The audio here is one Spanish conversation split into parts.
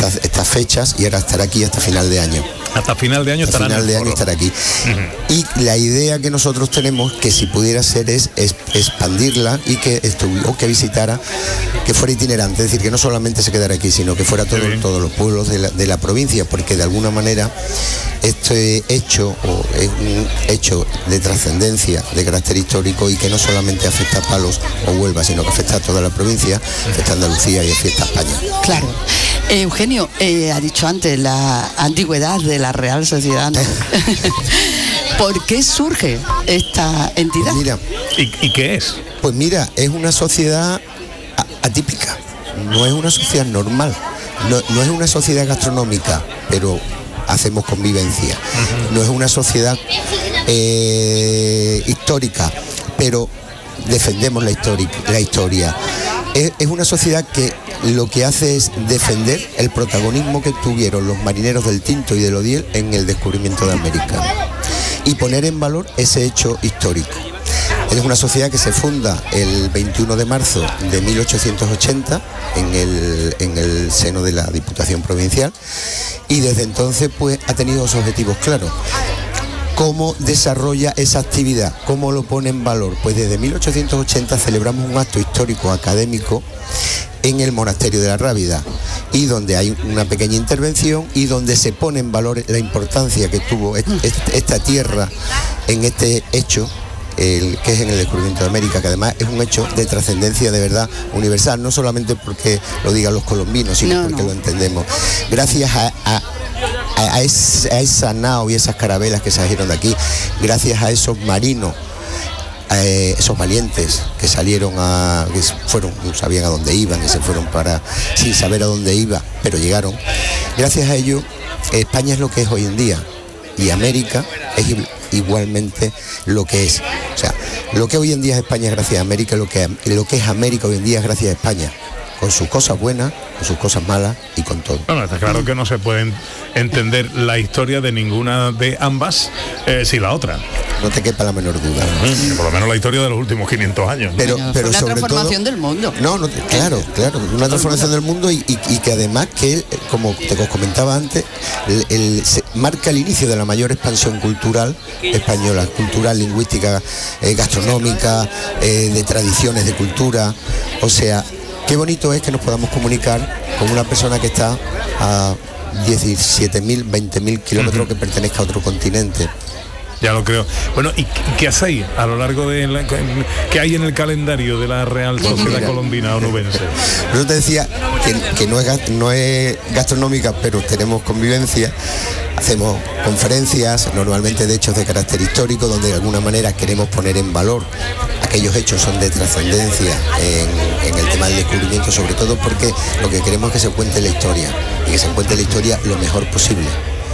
estas fechas y ahora estará aquí hasta final de año. Hasta final de año estará aquí. Uh-huh. Y la idea que nosotros tenemos, que si pudiera ser, es expandirla y que visitara, que fuera itinerante, es decir, que no solamente se quedara aquí, sino que fuera todos los pueblos de la provincia, porque de alguna manera este hecho es un hecho de trascendencia, de carácter histórico, y que no solamente afecta a Palos o Huelva, sino que afecta a toda la provincia, afecta a Andalucía y afecta a España. Claro. Eugenio, ha dicho antes la antigüedad de la Real Sociedad. ¿Por qué surge esta entidad? Pues mira, ¿Y qué es? Pues mira, es una sociedad atípica, no es una sociedad normal, no es una sociedad gastronómica, pero hacemos convivencia. Uh-huh. No es una sociedad histórica, pero defendemos la historia. Es una sociedad que lo que hace es defender el protagonismo que tuvieron los marineros del Tinto y del Odiel en el descubrimiento de América y poner en valor ese hecho histórico. Es una sociedad que se funda el 21 de marzo de 1880 en el seno de la Diputación Provincial, y desde entonces pues ha tenido dos objetivos claros. ¿Cómo desarrolla esa actividad? ¿Cómo lo pone en valor? Pues desde 1880 celebramos un acto histórico académico en el monasterio de la Rábida, y donde hay una pequeña intervención y donde se pone en valor la importancia que tuvo esta tierra en este hecho, que es en el descubrimiento de América, que además es un hecho de trascendencia de verdad universal, no solamente porque lo digan los colombinos, sino porque lo entendemos. Gracias a esa nao y esas carabelas que salieron de aquí, gracias a esos marinos, esos valientes que salieron que fueron, no sabían a dónde iban y se fueron sin saber a dónde iba, pero llegaron. Gracias a ello, España es lo que es hoy en día, y América es igualmente lo que es. O sea, lo que hoy en día es España es gracias a América, lo que es América hoy en día es gracias a España, con sus cosas buenas, con sus cosas malas y con todo. Bueno, está claro que no se puede entender la historia de ninguna de ambas sin la otra. No te quepa la menor duda. Por lo menos la historia de los últimos 500 años. Pero una sobre transformación todo, del mundo. Claro, una transformación del mundo y que además que, como te comentaba antes, marca el inicio de la mayor expansión cultural española, cultural, lingüística, gastronómica, de tradiciones, de cultura. O sea, qué bonito es que nos podamos comunicar con una persona que está a 17.000, 20.000 kilómetros, que pertenezca a otro continente. Ya lo creo. Bueno, ¿y qué hacéis a lo largo de qué hay en el calendario de la Real Sociedad Colombina Onubense? Yo te decía que no es gastronómica, pero tenemos convivencia. Hacemos conferencias, normalmente de hechos de carácter histórico, donde de alguna manera queremos poner en valor aquellos hechos son de trascendencia en el tema del descubrimiento, sobre todo porque lo que queremos es que se cuente la historia, y que se cuente la historia lo mejor posible,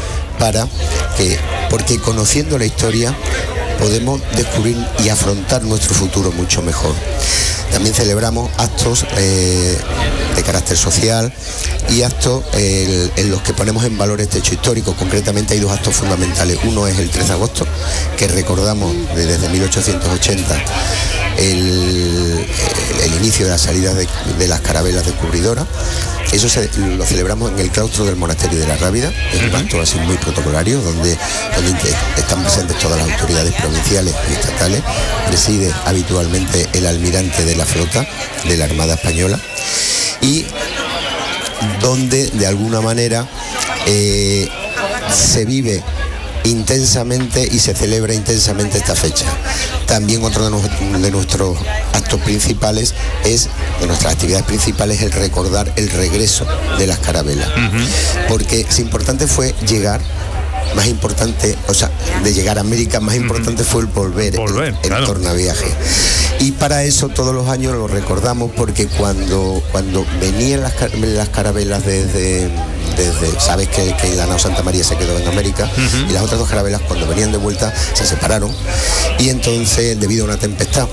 porque conociendo la historia podemos descubrir y afrontar nuestro futuro mucho mejor. También celebramos actos de carácter social y actos en los que ponemos en valor este hecho histórico. Concretamente hay dos actos fundamentales. Uno es el 3 de agosto, que recordamos desde 1880 el inicio de la salida de las carabelas descubridoras. Eso lo celebramos en el claustro del monasterio de la Rábida. Es un acto así muy protocolario, donde están presentes todas las autoridades provinciales y estatales. Preside habitualmente el almirante de la flota de la Armada Española, y donde de alguna manera se vive intensamente y se celebra intensamente esta fecha. También otro de nuestros actos principales de nuestras actividades principales, el recordar el regreso de las carabelas. Porque si importante fue llegar, más importante, o sea, de llegar a América, más importante fue el volver claro. Tornaviaje. Y para eso todos los años lo recordamos, porque cuando venían las carabelas desde sabes que la nao Santa María se quedó en América, y las otras dos carabelas cuando venían de vuelta se separaron, y entonces debido a una tempestad,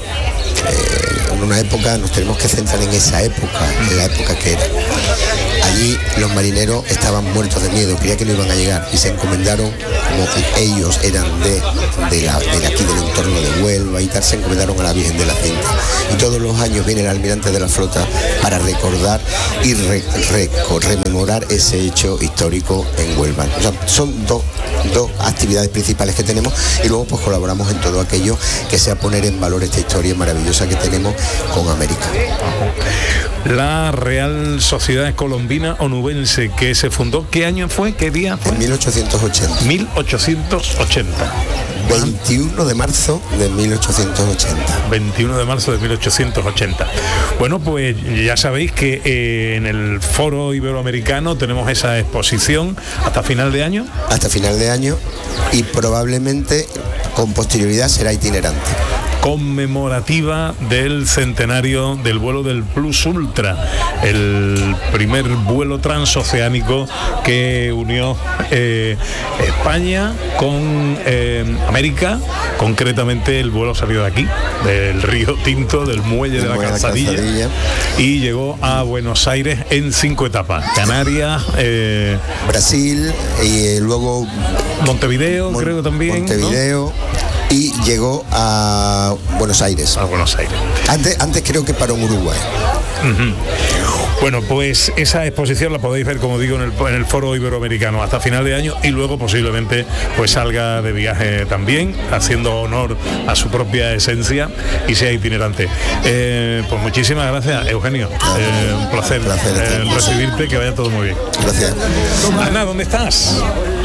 en una época, nos tenemos que centrar en esa época, en la época que era. Allí los marineros estaban muertos de miedo, creían que no iban a llegar y se encomendaron, como ellos eran de aquí del entorno de Huelva y tal, se encomendaron a la Virgen de la Cinta. Y todos los años viene el almirante de la flota para recordar y rememorar ese hecho histórico en Huelva. O sea, son dos actividades principales que tenemos, y luego pues colaboramos en todo aquello que sea poner en valor esta historia maravillosa que tenemos con América. La Real Sociedad Colombina Onubense, que se fundó, ¿qué año fue? ¿Qué día fue? En 1880. 1880. 21 de marzo de 1880. 21 de marzo de 1880. Bueno, pues ya sabéis que en el Foro Iberoamericano tenemos esa exposición hasta final de año. Hasta final de año, y probablemente con posterioridad será itinerante. Conmemorativa del centenario del vuelo del Plus Ultra, el primer vuelo transoceánico que unió España con América. Concretamente el vuelo salió de aquí, del Río Tinto, del muelle de la Calzadilla, y llegó a Buenos Aires en 5 etapas: Canarias, Brasil, y luego Montevideo, creo también, Montevideo, ¿no? Y llegó a Buenos Aires. A Buenos Aires. Antes creo que paró en Uruguay. Uh-huh. Bueno, pues esa exposición la podéis ver, como digo, en el Foro Iberoamericano hasta final de año, y luego posiblemente pues salga de viaje también, haciendo honor a su propia esencia y sea itinerante. Pues muchísimas gracias, Eugenio. Un placer recibirte, que vaya todo muy bien. Gracias. Ana, ¿dónde estás?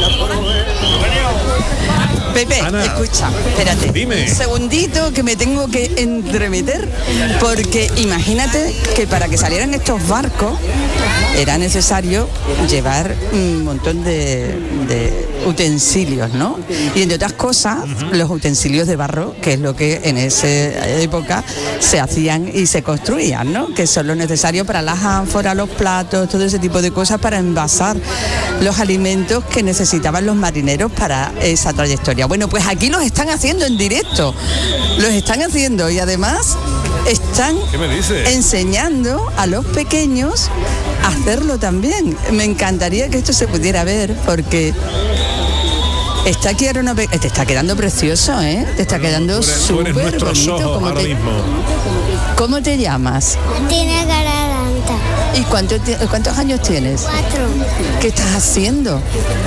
Pepe, Ana, escucha, espérate. Dime. Un segundito que me tengo que entremeter, porque imagínate que para que salieran estos barcos era necesario llevar un montón de utensilios, ¿no? Y entre otras cosas, los utensilios de barro, que es lo que en esa época se hacían y se construían, ¿no? Que son los necesarios para las ánforas, los platos, todo ese tipo de cosas para envasar los alimentos que necesitaban los marineros para esa trayectoria. Bueno, pues aquí los están haciendo en directo, los están haciendo, y además están enseñando a los pequeños a hacerlo también. Me encantaría que esto se pudiera ver, porque está aquí te está quedando precioso, ¿eh? Te está quedando súper bonito. ¿Cómo te llamas? Tiene Garaganta. ¿Y cuántos años tienes? 4. ¿Qué estás haciendo?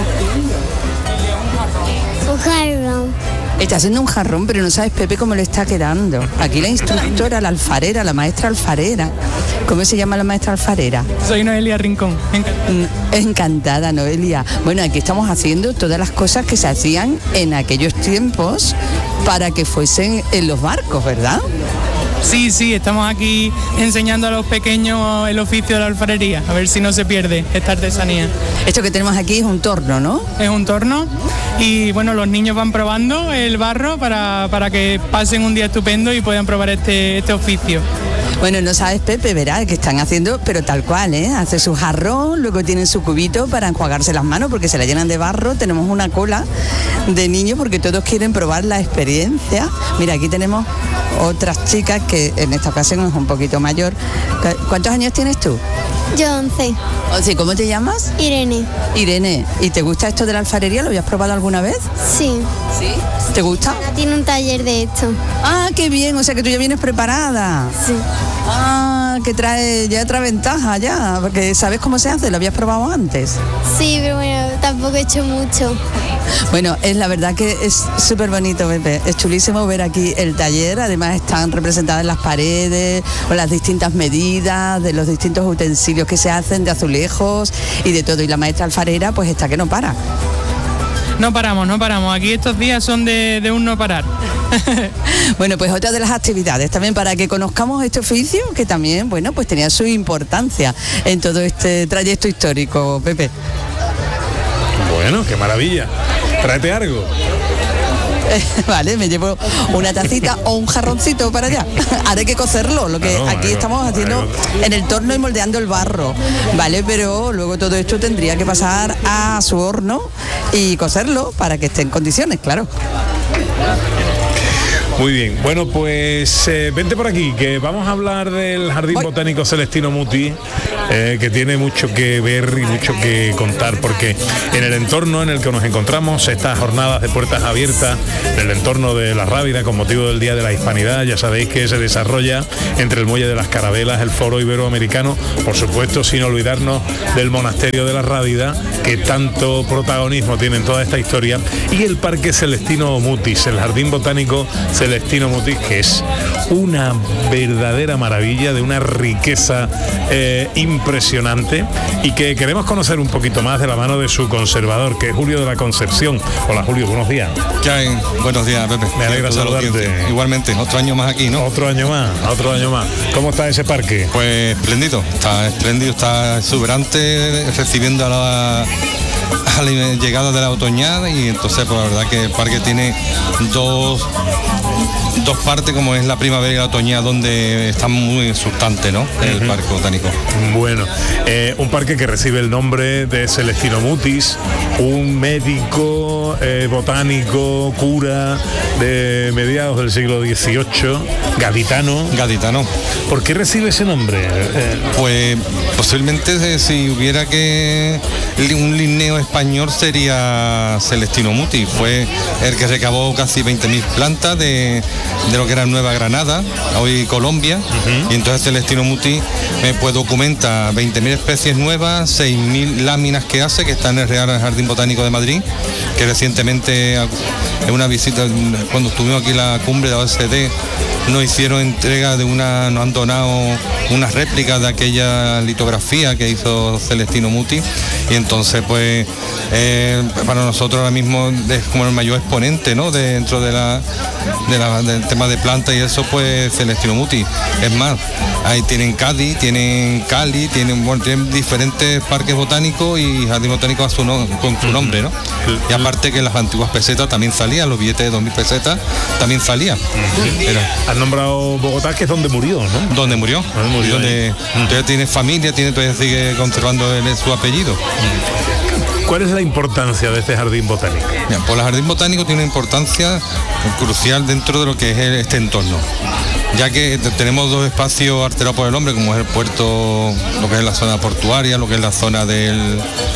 Un jarrón. Está haciendo un jarrón, pero no sabes, Pepe, cómo le está quedando. Aquí la instructora, la alfarera, la maestra alfarera. ¿Cómo se llama la maestra alfarera? Soy Noelia Rincón. Encantada, Noelia. Bueno, aquí estamos haciendo todas las cosas que se hacían en aquellos tiempos para que fuesen en los barcos, ¿verdad? Sí, estamos aquí enseñando a los pequeños el oficio de la alfarería, a ver si no se pierde esta artesanía. Esto que tenemos aquí es un torno, ¿no? Es un torno, y bueno, los niños van probando el barro para que pasen un día estupendo y puedan probar este oficio. Bueno, no sabes, Pepe, verás que están haciendo, pero tal cual, ¿eh? Hace su jarrón, luego tienen su cubito para enjuagarse las manos porque se la llenan de barro. Tenemos una cola de niños porque todos quieren probar la experiencia. Mira, aquí tenemos otras chicas que en esta ocasión es un poquito mayor. ¿Cuántos años tienes tú? Yo 11. Sí, ¿cómo te llamas? Irene. Irene, ¿y te gusta esto de la alfarería? ¿Lo habías probado alguna vez? Sí. ¿Sí? ¿Te gusta? Tiene un taller de esto. Ah, qué bien, o sea que tú ya vienes preparada. Sí. Ah, que trae otra ventaja ya, porque ¿sabes cómo se hace? ¿Lo habías probado antes? Sí, pero bueno, tampoco he hecho mucho. Bueno, es la verdad que es súper bonito, Pepe. Es chulísimo ver aquí el taller. Además están representadas las paredes con las distintas medidas de los distintos utensilios que se hacen, de azulejos y de todo. Y la maestra alfarera pues está que no para. No paramos. Aquí estos días son de un no parar. Bueno, pues otra de las actividades también para que conozcamos este oficio, que también, bueno, pues tenía su importancia en todo este trayecto histórico, Pepe. Bueno, qué maravilla. Tráete algo. Vale, me llevo una tacita o un jarroncito para allá. Ahora hay que cocerlo, lo que aquí estamos haciendo en el torno y moldeando el barro, ¿vale? Pero luego todo esto tendría que pasar a su horno y cocerlo para que esté en condiciones, claro. Muy bien, bueno, pues vente por aquí, que vamos a hablar del Jardín Botánico Celestino Muti, que tiene mucho que ver y mucho que contar, porque en el entorno en el que nos encontramos, estas jornadas de puertas abiertas, en el entorno de La Rábida, con motivo del Día de la Hispanidad, ya sabéis que se desarrolla entre el Muelle de las Carabelas, el Foro Iberoamericano, por supuesto, sin olvidarnos del Monasterio de La Rábida, que tanto protagonismo tiene en toda esta historia, y el Parque Celestino Mutis, el Jardín Botánico Celestino Mutis, que es una verdadera maravilla, de una riqueza impresionante, y que queremos conocer un poquito más de la mano de su conservador, que es Julio de la Concepción. Hola Julio, buenos días. ¿Qué hay? Buenos días, Pepe. Me alegra saludarte. Igualmente, otro año más aquí, ¿no? Otro año más. ¿Cómo está ese parque? Pues espléndido, está exuberante, recibiendo a la llegada de la otoñada, y entonces pues la verdad que el parque tiene dos partes, como es la primavera y la otoñada, donde está muy exultante, ¿no? El parque botánico. Bueno, un parque que recibe el nombre de Celestino Mutis, un médico botánico, cura de mediados del siglo XVIII, gaditano. ¿Por qué recibe ese nombre? Pues posiblemente si hubiera que un linneo español sería Celestino Mutis. Fue el que recabó casi 20.000 plantas de lo que era Nueva Granada, hoy Colombia, y entonces Celestino Mutis pues documenta 20.000 especies nuevas, 6.000 láminas que hace, que está en el Real Jardín Botánico de Madrid, que recientemente en una visita, cuando estuvimos aquí en la cumbre de OSD, nos hicieron entrega nos han donado unas réplicas de aquella litografía que hizo Celestino Mutis, y entonces pues para nosotros ahora mismo es como el mayor exponente, ¿no? Dentro del tema de plantas y eso, pues Celestino Mutis. Es más, ahí tienen Cádiz, tienen Cali, tienen diferentes parques botánicos y jardín botánico con su nombre, ¿no? Y aparte que en las antiguas pesetas también salían, los billetes de 2.000 pesetas también salían. Has nombrado Bogotá, que es donde murió, ¿no? Donde murió. Donde todavía tiene familia, todavía sigue conservando su apellido. ¿Cuál es la importancia de este jardín botánico? Pues el jardín botánico tiene una importancia crucial dentro de lo que es este entorno, ya que tenemos dos espacios alterados por el hombre, como es el puerto, lo que es la zona portuaria, lo que es la zona del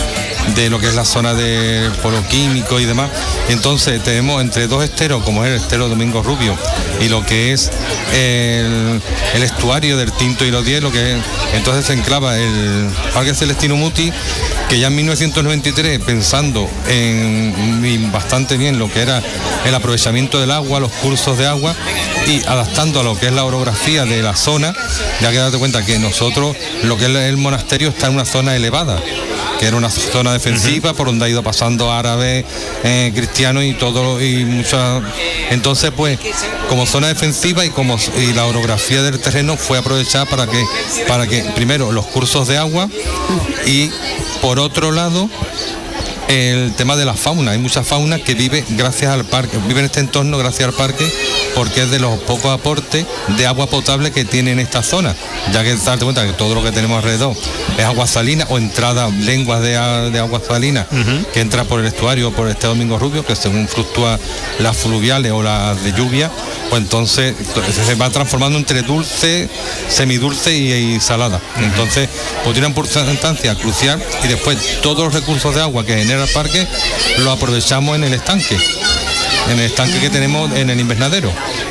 polo químico y demás. Entonces tenemos entre dos esteros, como es el estero Domingo Rubio y lo que es el estuario del Tinto y los Diez, entonces se enclava el Parque Celestino Mutis, que ya en 1993, pensando bastante bien lo que era el aprovechamiento del agua, los cursos de agua, y adaptando a lo que es la orografía de la zona, ya que date cuenta que nosotros, lo que es el monasterio, está en una zona elevada, que era una zona defensiva por donde ha ido pasando árabes, cristianos y todo, y muchas. Entonces pues como zona defensiva y la orografía del terreno fue aprovechada para que primero los cursos de agua, y por otro lado el tema de la fauna. Hay mucha fauna que vive gracias al parque, vive en este entorno gracias al parque, porque es de los pocos aportes de agua potable que tiene en esta zona, ya que date cuenta que todo lo que tenemos alrededor es agua salina o entrada, lenguas de agua salina, que entra por el estuario, por este Domingo Rubio, que según fluctúa las fluviales o las de lluvia, pues entonces se va transformando entre dulce, semidulce y salada. Entonces pues tiene una importancia crucial, y después todos los recursos de agua que genera el parque lo aprovechamos en el estanque que tenemos en el invernadero.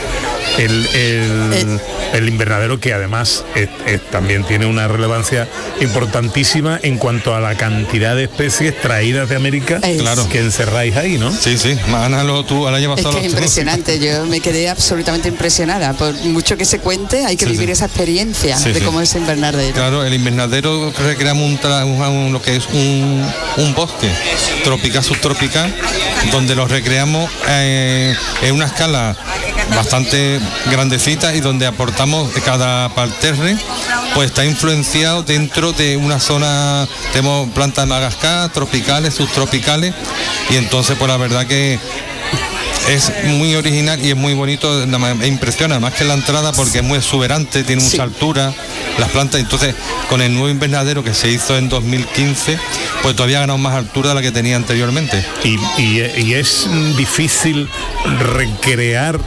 El invernadero, que además también tiene una relevancia importantísima en cuanto a la cantidad de especies traídas de América, claro, que encerráis ahí, ¿no? Sí, Ana, tú la llevas todo. Es que es impresionante, yo me quedé absolutamente impresionada. Por mucho que se cuente, hay que vivir esa experiencia de cómo es el invernadero. Claro, el invernadero recreamos lo que es un bosque tropical, subtropical, donde lo recreamos en una escala bastante grandecita, y donde aportamos cada parterre, pues está influenciado dentro de una zona. Tenemos plantas de Madagascar, tropicales, subtropicales, y entonces pues la verdad que es muy original y es muy bonito, me impresiona más que la entrada porque es muy exuberante, tiene mucha altura, las plantas. Entonces con el nuevo invernadero que se hizo en 2015, pues todavía ha ganado más altura de la que tenía anteriormente. Y es difícil recrear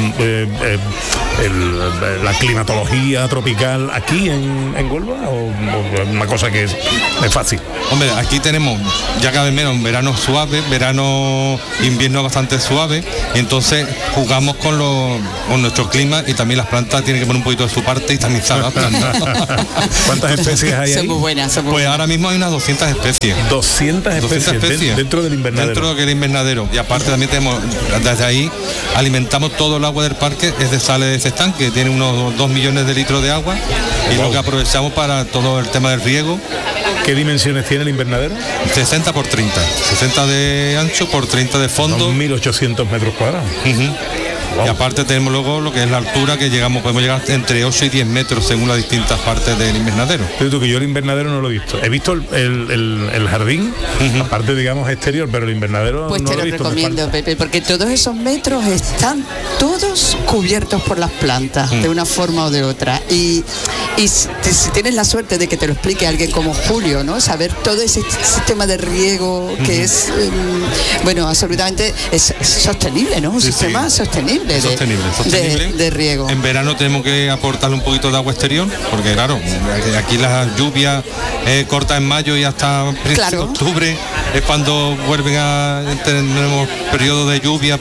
la climatología tropical aquí en Huelva, o una cosa que es fácil. Hombre, aquí tenemos ya cada vez menos verano suave, invierno bastante suave, y entonces jugamos con nuestro clima, y también las plantas tienen que poner un poquito de su parte y también se adaptan. ¿Cuántas especies hay ahí? Son muy buenas. Pues ahora mismo hay unas 200 especies. 200 especies dentro del invernadero. Dentro del invernadero. Y aparte también tenemos, desde ahí alimentamos todo el agua del parque, sale de ese estanque, tiene unos 2 millones de litros de agua, y lo que aprovechamos para todo el tema del riego. ¿Qué dimensiones tiene el invernadero? 60 por 30, 60 de ancho por 30 de fondo. Son 1.800 metros cuadrados. Wow. Y aparte tenemos luego lo que es la altura, que podemos llegar entre 8 y 10 metros según las distintas partes del invernadero. Pero que yo el invernadero no lo he visto. He visto el jardín, aparte digamos exterior, pero el invernadero pues no te lo he visto. Pues te lo recomiendo, Pepe, porque todos esos metros están todos cubiertos por las plantas, de una forma o de otra. Y si tienes la suerte de que te lo explique alguien como Julio, ¿no? Saber todo ese sistema de riego que es, bueno, absolutamente es sostenible, ¿no? Un sistema sostenible. Sostenible. De riego. En verano tenemos que aportarle un poquito de agua exterior, porque claro, aquí las lluvias cortas en mayo y hasta principios de octubre es cuando tenemos periodo de lluvia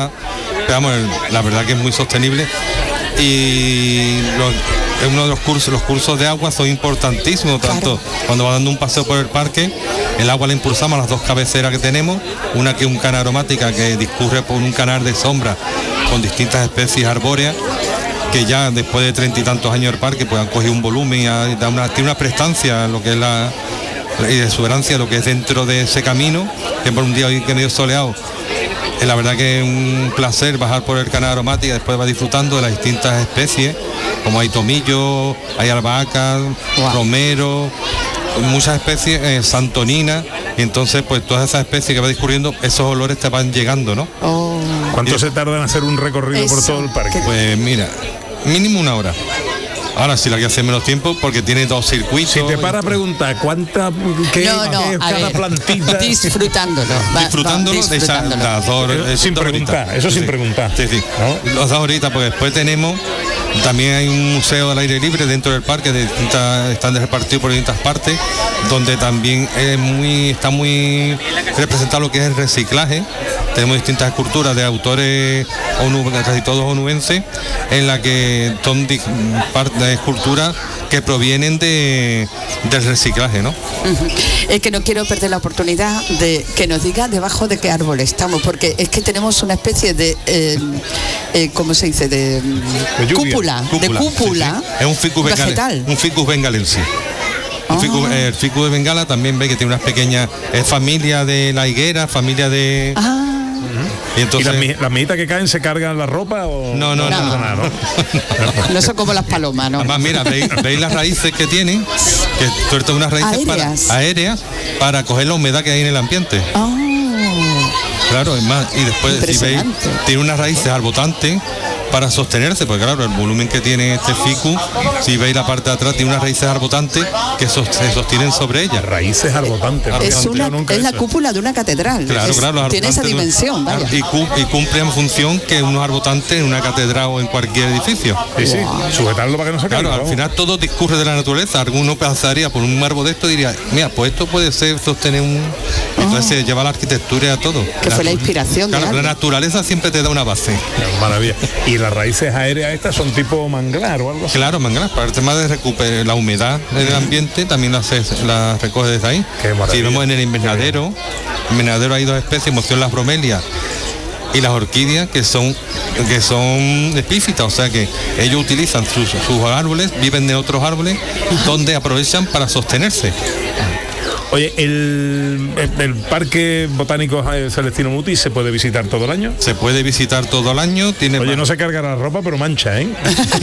la verdad que es muy sostenible. Y uno de los cursos de agua son importantísimos, tanto cuando va dando un paseo por el parque, el agua la impulsamos a las 2 cabeceras que tenemos, una que es un canal aromática que discurre por un canal de sombra con distintas especies arbóreas, que ya después de 30 y tantos años del parque pues han cogido un volumen y tiene una prestancia lo que es la exuberancia, lo que es dentro de ese camino, que por un día hoy que medio soleado. La verdad que es un placer bajar por el canal aromática y después va disfrutando de las distintas especies, como hay tomillo, hay albahaca, romero, muchas especies, santonina, y entonces pues todas esas especies que va discurriendo, esos olores te van llegando, ¿no? ¿Cuánto se tarda en hacer un recorrido por todo el parque? Pues mira, mínimo 1 hora. Ahora sí la que hace menos tiempo porque tiene 2 circuitos. Si te para a preguntar qué es cada plantita. Disfrutándolo. Las dos, sin preguntar, eso sin preguntar. Sí. ¿No? Los 2 ahorita, porque después tenemos, también hay un museo al aire libre dentro del parque, están repartidos por distintas partes, donde también está muy representado lo que es el reciclaje. Tenemos distintas esculturas de autores casi todos onubenses, en la que son de esculturas que provienen del reciclaje, ¿no? Es que no quiero perder la oportunidad de que nos diga debajo de qué árbol estamos, porque es que tenemos una especie de ¿cómo se dice? De cúpula. Sí. Es un ficus vegetal. Un ficus bengalensis. El ficus de Bengala también ve que tiene unas pequeñas familia de la higuera, familia de... Y entonces, ¿y las mijitas que caen se cargan la ropa o no? No son como las palomas, ¿no? Además, mira, veis las raíces que tienen, que sueltan unas raíces aéreas para coger la humedad que hay en el ambiente. Claro, es más, y después si veis, tiene unas raíces arbotantes para sostenerse, porque claro, el volumen que tiene este ficus, si veis la parte de atrás, tiene unas raíces arbotantes que se sostienen sobre ellas. Raíces arbotantes. Es la cúpula de una catedral. Claro, tiene esa dimensión, vaya. Y cumple en función que unos arbotantes en una catedral o en cualquier edificio. Sí, sujetarlo para que no se caiga. Claro, al final todo discurre de la naturaleza. Alguno pensaría por un árbol de esto y diría, mira, pues esto puede ser sostener un... Entonces se lleva la arquitectura a todo. Que fue la inspiración. Claro, la naturaleza siempre te da una base. Maravilla. Y las raíces aéreas estas son tipo manglar o algo así. Claro, manglar, para el tema de recuperar la humedad del ambiente también la recoge desde ahí. Si vemos en el invernadero hay 2 especies, moción las bromelias y las orquídeas que son epífitas, o sea que ellos utilizan sus árboles, viven de otros árboles donde aprovechan para sostenerse. Oye, el Parque Botánico Celestino Mutis se puede visitar todo el año. Se puede visitar todo el año. Oye, no se carga la ropa, pero mancha, ¿eh?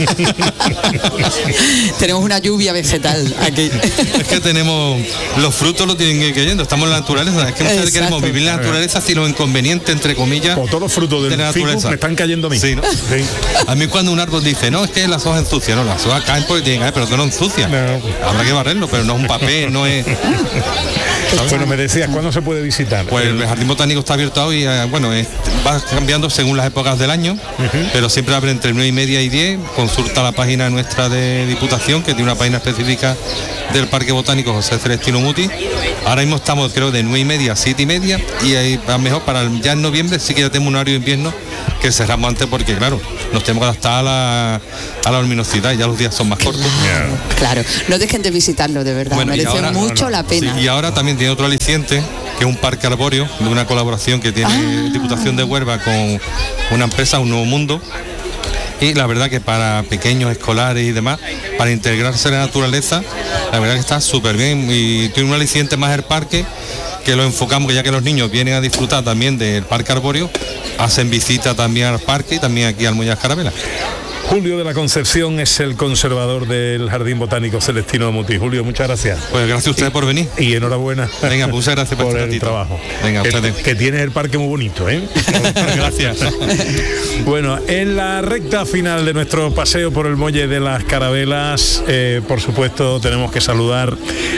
Tenemos una lluvia vegetal aquí. Es que tenemos los frutos, lo tienen que ir cayendo. Estamos en la naturaleza. Es que muchas veces queremos vivir la naturaleza sin los inconvenientes, entre comillas. O todos los frutos de la naturaleza me están cayendo a mí. Sí, ¿no? Sí. A mí cuando un árbol dice, no, es que las hojas ensucian, no, las hojas caen porque tienen que caer, pero no ensucian. No. Habrá que barrerlo, pero no es un papel, no es. Bueno, me decías, ¿cuándo se puede visitar? Pues el Jardín Botánico está abierto hoy, va cambiando según las épocas del año, pero siempre abre entre 9:30 y 10. Consulta la página nuestra de Diputación, que tiene una página específica del Parque Botánico José Celestino Mutis. Ahora mismo estamos, creo, de 9:30 a 7:30, y ahí a mejor para ya en noviembre sí que ya tenemos un horario de invierno que cerramos antes, porque claro, nos tenemos que adaptar a la luminosidad y ya los días son más cortos. Claro, no dejen de visitarlo, de verdad, bueno, merece mucho la pena. Sí, y ahora también tiene otro aliciente, que es un parque arbóreo, de una colaboración que tiene Diputación de Huelva con una empresa, Un Nuevo Mundo. Y la verdad que para pequeños, escolares y demás, para integrarse en la naturaleza, la verdad que está súper bien, y tiene un aliciente más el parque, que lo enfocamos, que ya que los niños vienen a disfrutar también del parque arbóreo, hacen visita también al parque y también aquí al Muelle Carabela. Julio de la Concepción es el conservador del Jardín Botánico Celestino Mutis. Julio, muchas gracias. Pues gracias a ustedes por venir. Y enhorabuena. Venga, muchas gracias por el trabajo. Venga, ustedes. Que tienes el parque muy bonito, ¿eh? Gracias. Bueno, en la recta final de nuestro paseo por el Muelle de las Carabelas, por supuesto, tenemos que saludar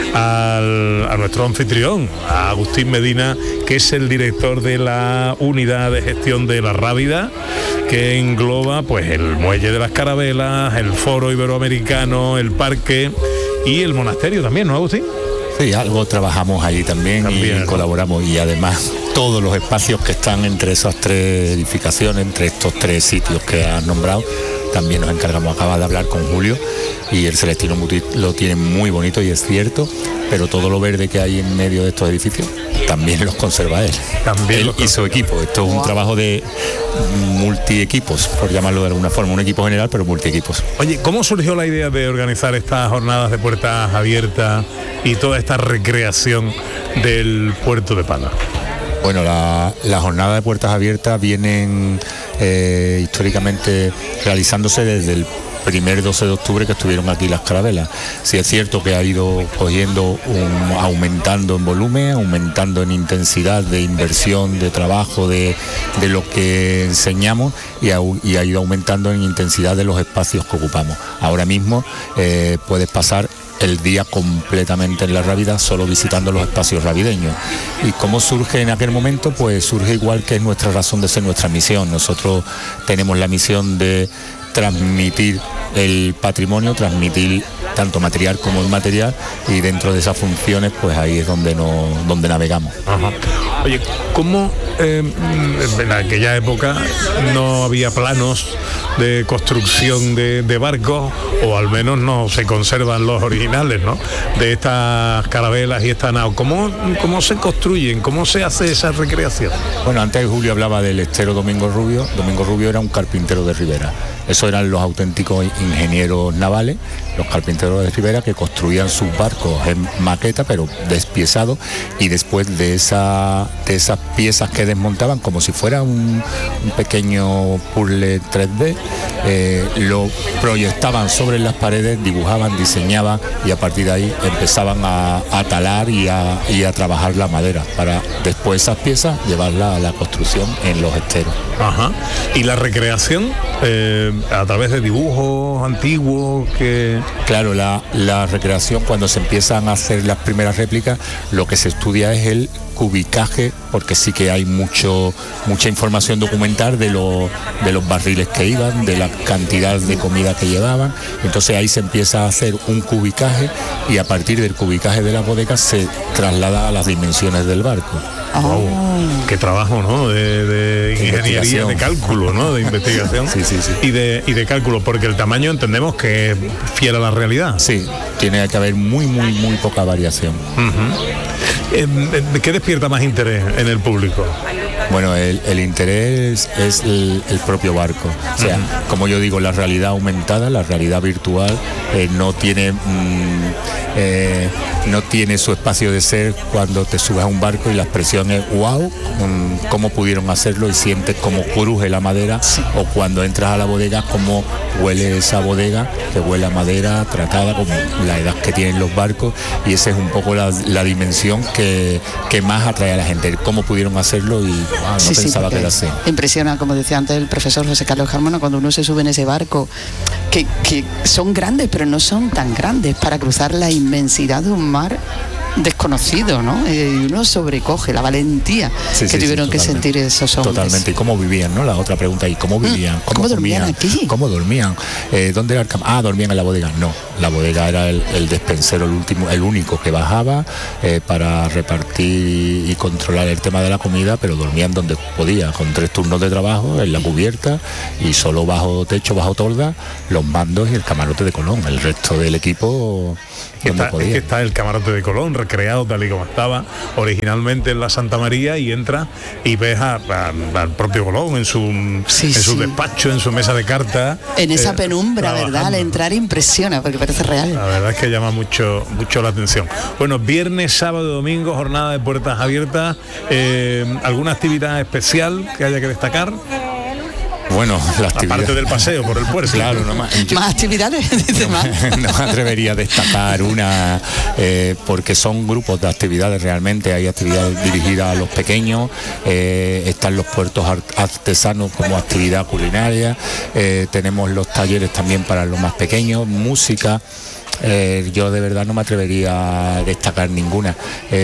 a nuestro anfitrión, a Agustín Medina, que es el director de la Unidad de Gestión de la Rábida, que engloba pues el Muelle de las Carabelas, el Foro Iberoamericano, el parque y el monasterio también, ¿no, Agustín? Sí, algo trabajamos allí también y ¿no? Colaboramos, y además todos los espacios que están entre esas tres edificaciones, entre estos tres sitios que has nombrado, también nos encargamos. Acaba de hablar con Julio, y el Celestino Mutis lo tiene muy bonito, y es cierto, pero todo lo verde que hay en medio de estos edificios también los conserva él. Él y su equipo. Esto es un trabajo de multi-equipos, por llamarlo de alguna forma, un equipo general, pero multi-equipos. Oye, ¿cómo surgió la idea de organizar estas jornadas de puertas abiertas y toda esta recreación del puerto de Pana? Bueno, la jornada de puertas abiertas vienen históricamente realizándose desde el primer 12 de octubre que estuvieron aquí las carabelas. Sí es cierto que ha ido cogiendo, aumentando en volumen, aumentando en intensidad de inversión, de trabajo, de lo que enseñamos, y ha ido aumentando en intensidad de los espacios que ocupamos. Ahora mismo puedes pasar el día completamente en la Rábida solo visitando los espacios ravideños. ¿Y cómo surge en aquel momento? Pues surge igual que es nuestra razón de ser, nuestra misión. Nosotros tenemos la misión de transmitir el patrimonio, transmitir tanto material como inmaterial, y dentro de esas funciones pues ahí es donde navegamos. Ajá. Oye, ¿cómo en aquella época no había planos de construcción de barcos, o al menos no se conservan los originales, ¿no?, de estas carabelas y esta nao? ¿Cómo se construyen? ¿Cómo se hace esa recreación? Bueno, antes Julio hablaba del estero Domingo Rubio. Domingo Rubio era un carpintero de Ribera. Esos eran los auténticos ingenieros navales, los carpinteros de Ribera, que construían sus barcos en maqueta, pero despiezados, y después de esas piezas que desmontaban como si fuera un pequeño puzzle 3D, lo proyectaban sobre las paredes, dibujaban, diseñaban, y a partir de ahí empezaban a talar y a trabajar la madera, para después esas piezas llevarlas a la construcción en los esteros. Ajá. ¿Y la recreación a través de dibujos antiguos que...? Claro, la recreación, cuando se empiezan a hacer las primeras réplicas, lo que se estudia es el cubicaje, porque sí que hay mucha información documental de los barriles que iban, de la cantidad de comida que llevaban. Entonces ahí se empieza a hacer un cubicaje, y a partir del cubicaje de las bodegas se traslada a las dimensiones del barco. Wow, qué trabajo, ¿no? De ingeniería, de cálculo, ¿no? De investigación. Sí. Y de cálculo, porque el tamaño entendemos que es fiel a la realidad. Sí, tiene que haber muy poca variación. ¿Qué despierta más interés en el público? Bueno, el interés es el propio barco. O sea, como yo digo, la realidad aumentada, la realidad virtual, no tiene no tiene su espacio de ser cuando te subes a un barco y la expresión es wow, cómo pudieron hacerlo, y sientes cómo cruje la madera, o cuando entras a la bodega cómo huele esa bodega, que huele a madera tratada con la edad que tienen los barcos, y esa es un poco la dimensión que más atrae a la gente, cómo pudieron hacerlo, y no pensaba que era así. Impresiona, como decía antes el profesor José Carlos Carmona, cuando uno se sube en ese barco, que son grandes, pero no son tan grandes para cruzar la inmensidad de un mar desconocido, ¿no? Y uno sobrecoge la valentía que tuvieron que sentir esos hombres. Totalmente. ¿Y cómo vivían, no? La otra pregunta, ¿y cómo vivían? ¿Cómo dormían aquí? ¿Cómo dormían? ¿Dónde era el campo? Dormían en la bodega. No, la bodega era el despensero, el único que bajaba para repartir y controlar el tema de la comida, pero dormían donde podía, con 3 turnos de trabajo, en la cubierta, y solo bajo techo, bajo tolda, los mandos y el camarote de Colón. El resto del equipo está el camarote de Colón recreado tal y como estaba originalmente en la Santa María, y entra y ves al propio Colón en su despacho, en su mesa de cartas, en esa penumbra, trabajando. ¿Verdad? Al entrar impresiona porque parece real. La verdad es que llama mucho la atención. Bueno, viernes, sábado y domingo, jornada de puertas abiertas. ¿Alguna actividad especial que haya que destacar? Bueno, la actividad... Aparte del paseo por el puerto. Claro, más actividades. No me atrevería a destacar una, porque son grupos de actividades realmente. Hay actividades dirigidas a los pequeños, están los puertos artesanos como actividad culinaria, tenemos los talleres también para los más pequeños, música. Yo de verdad no me atrevería a destacar ninguna.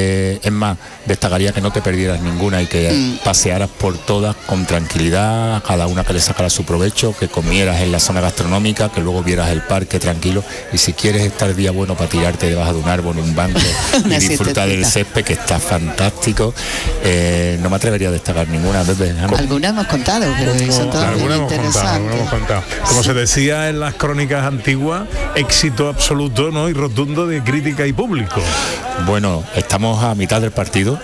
Es más, destacaría que no te perdieras ninguna y que pasearas por todas con tranquilidad, a cada una que le sacara su provecho, que comieras en la zona gastronómica, que luego vieras el parque tranquilo, y si quieres estar día bueno para tirarte debajo de un árbol, en un banco y disfrutar del césped, que está fantástico, no me atrevería a destacar ninguna. Algunas hemos contado, pero son todas muy interesantes. Como se decía en las crónicas antiguas, éxito absoluto, ¿no? Y rotundo de crítica y público. Bueno, estamos a mitad del partido.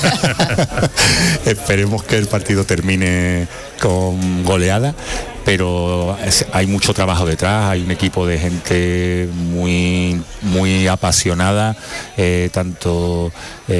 Esperemos que el partido termine con goleada, pero hay mucho trabajo detrás, hay un equipo de gente muy apasionada, tanto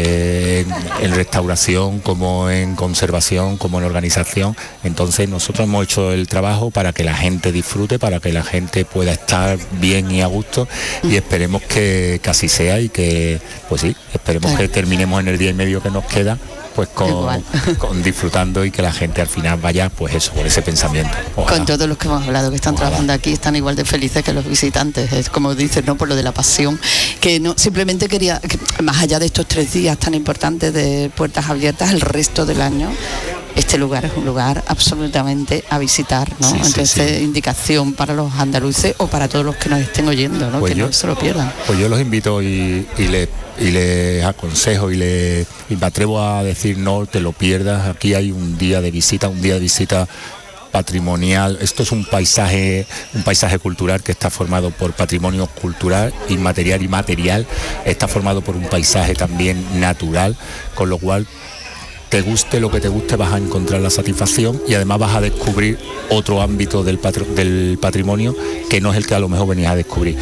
en restauración como en conservación, como en organización. Entonces nosotros hemos hecho el trabajo para que la gente disfrute, para que la gente pueda estar bien y a gusto, y esperemos que así sea, y que, pues sí, esperemos que terminemos en el día y medio que nos queda, pues con disfrutando, y que la gente al final vaya, pues eso, por ese pensamiento. Ojalá. Con todos los que hemos hablado que están trabajando aquí, están igual de felices que los visitantes, es como dices, ¿no? Por lo de la pasión, que no simplemente quería, que más allá de estos 3 días tan importantes de puertas abiertas, el resto del año este lugar es un lugar absolutamente a visitar, ¿no? Entonces, indicación para los andaluces o para todos los que nos estén oyendo, ¿no? Pues que no se lo pierdan. Pues yo los invito y les aconsejo y me atrevo a decir, no te lo pierdas. Aquí hay un día de visita patrimonial. Esto es un paisaje cultural que está formado por patrimonio cultural, inmaterial y material. Está formado por un paisaje también natural, con lo cual, te guste lo que te guste, vas a encontrar la satisfacción, y además vas a descubrir otro ámbito del patrimonio que no es el que a lo mejor venías a descubrir.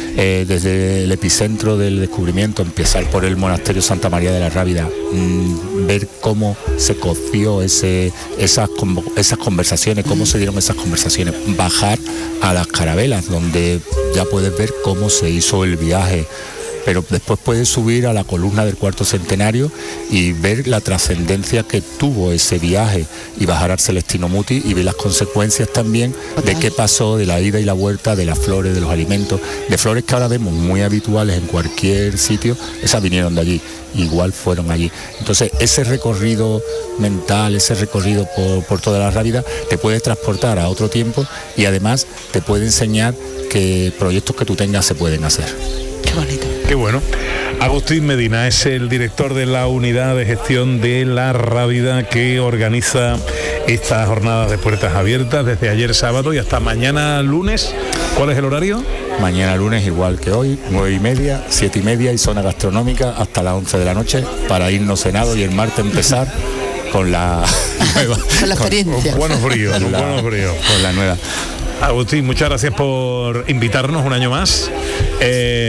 Desde el epicentro del descubrimiento, empezar por el monasterio Santa María de la Rábida, ver cómo se coció esas conversaciones, cómo se dieron esas conversaciones, bajar a las carabelas, donde ya puedes ver cómo se hizo el viaje. Pero después puedes subir a la columna del cuarto centenario y ver la trascendencia que tuvo ese viaje, y bajar al Celestino Muti y ver las consecuencias también de qué pasó, de la ida y la vuelta, de las flores, de los alimentos, de flores que ahora vemos muy habituales en cualquier sitio. Esas vinieron de allí, igual fueron allí. Entonces ese recorrido mental, ese recorrido por toda la Rábida, te puede transportar a otro tiempo, y además te puede enseñar que proyectos que tú tengas se pueden hacer. Qué bonito. Qué bueno. Agustín Medina es el director de la unidad de gestión de la Rábida, que organiza estas jornadas de puertas abiertas desde ayer sábado y hasta mañana lunes. ¿Cuál es el horario? Mañana lunes igual que hoy, 9:30, 7:30 y zona gastronómica hasta las 11 de la noche, para irnos cenado y el martes empezar con la nueva. Con la experiencia. Un bueno frío. Con la nueva. Agustín, muchas gracias por invitarnos un año más.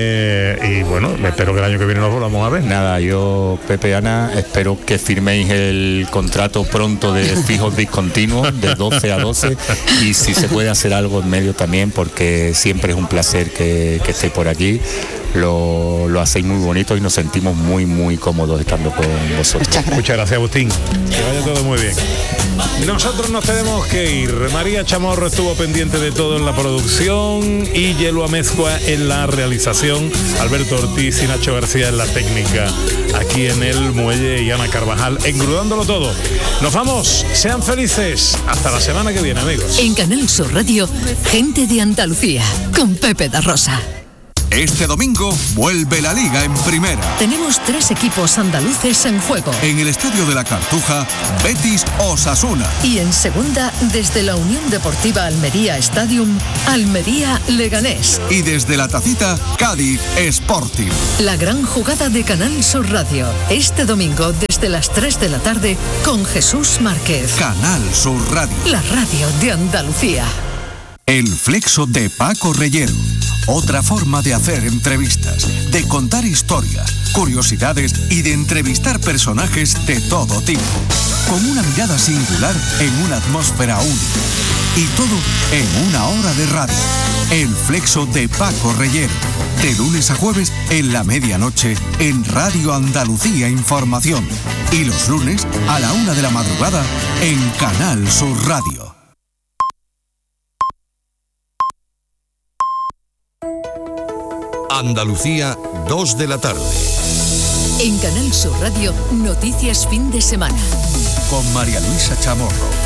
y bueno, espero que el año que viene nos volvamos a ver. Nada, yo, Pepe, Ana, espero que firméis el contrato pronto de fijos discontinuos de 12 a 12 y si se puede hacer algo en medio también, porque siempre es un placer que estéis por aquí. Lo hacéis muy bonito y nos sentimos muy, muy cómodos estando con vosotros. Muchas gracias, Agustín. Que vaya todo muy bien. Nosotros nos tenemos que ir. María Chamorro estuvo pendiente de todo en la producción y Yelo Amezcua en la realización, Alberto Ortiz y Nacho García en la técnica, aquí en el Muelle y Ana Carvajal engrudándolo todo. Nos vamos, sean felices, hasta la semana que viene, amigos. En Canal Sur Radio, Gente de Andalucía, con Pepe da Rosa. Este domingo vuelve la Liga en Primera. Tenemos 3 equipos andaluces en juego. En el Estadio de la Cartuja, Betis Osasuna. Y en Segunda, desde la Unión Deportiva Almería Stadium, Almería Leganés. Y desde la Tacita, Cádiz Sporting. La gran jugada de Canal Sur Radio. Este domingo, desde las 3 de la tarde, con Jesús Márquez. Canal Sur Radio. La radio de Andalucía. El Flexo de Paco Reyero. Otra forma de hacer entrevistas, de contar historias, curiosidades y de entrevistar personajes de todo tipo. Con una mirada singular en una atmósfera única. Y todo en una hora de radio. El Flexo de Paco Reyero. De lunes a jueves en la medianoche en Radio Andalucía Información. Y los lunes a la 1 de la madrugada en Canal Sur Radio. Andalucía, 2 de la tarde. En Canal Sur Radio, Noticias Fin de Semana. Con María Luisa Chamorro.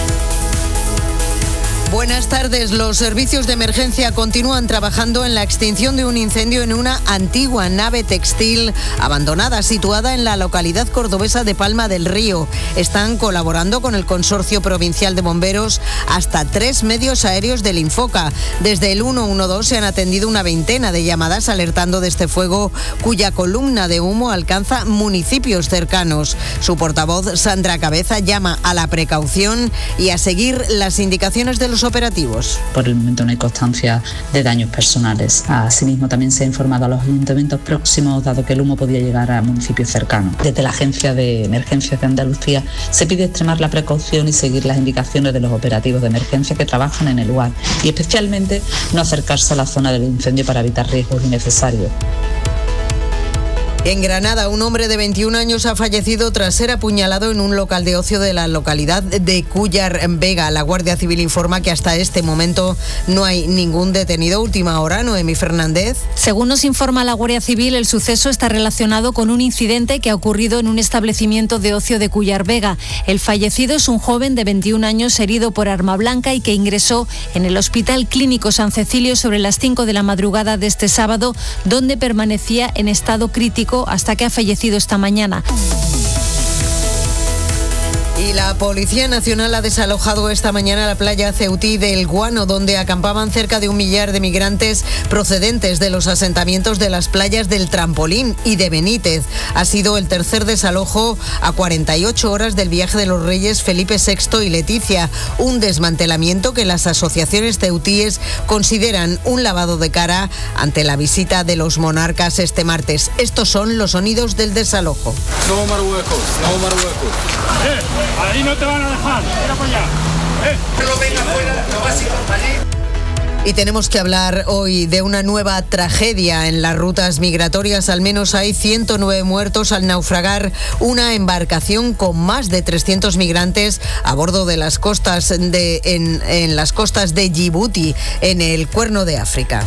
Buenas tardes. Los servicios de emergencia continúan trabajando en la extinción de un incendio en una antigua nave textil abandonada situada en la localidad cordobesa de Palma del Río. Están colaborando con el Consorcio Provincial de Bomberos hasta 3 medios aéreos del Infoca. Desde el 112 se han atendido una veintena de llamadas alertando de este fuego cuya columna de humo alcanza municipios cercanos. Su portavoz, Sandra Cabeza, llama a la precaución y a seguir las indicaciones de los operativos. Por el momento no hay constancia de daños personales. Asimismo, también se ha informado a los ayuntamientos próximos, dado que el humo podía llegar a municipios cercanos. Desde la Agencia de Emergencias de Andalucía se pide extremar la precaución y seguir las indicaciones de los operativos de emergencia que trabajan en el lugar y especialmente no acercarse a la zona del incendio para evitar riesgos innecesarios. En Granada, un hombre de 21 años ha fallecido tras ser apuñalado en un local de ocio de la localidad de Cúllar Vega. La Guardia Civil informa que hasta este momento no hay ningún detenido. Última hora, Noemí Fernández. Según nos informa la Guardia Civil, el suceso está relacionado con un incidente que ha ocurrido en un establecimiento de ocio de Cúllar Vega. El fallecido es un joven de 21 años herido por arma blanca y que ingresó en el Hospital Clínico San Cecilio sobre las 5 de la madrugada de este sábado, donde permanecía en estado crítico hasta que ha fallecido esta mañana. Y la Policía Nacional ha desalojado esta mañana la playa Ceutí del Guano, donde acampaban cerca de 1 millar de migrantes procedentes de los asentamientos de las playas del Trampolín y de Benítez. Ha sido el tercer desalojo a 48 horas del viaje de los reyes Felipe VI y Leticia, un desmantelamiento que las asociaciones ceutíes consideran un lavado de cara ante la visita de los monarcas este martes. Estos son los sonidos del desalojo. No Marruecos, no Marruecos. Ahí no te van a dejar, mira para allá. No venga fuera, no vas a ir para allí. Y tenemos que hablar hoy de una nueva tragedia en las rutas migratorias. Al menos hay 109 muertos al naufragar una embarcación con más de 300 migrantes a bordo de las costas en las costas de Djibouti, en el Cuerno de África.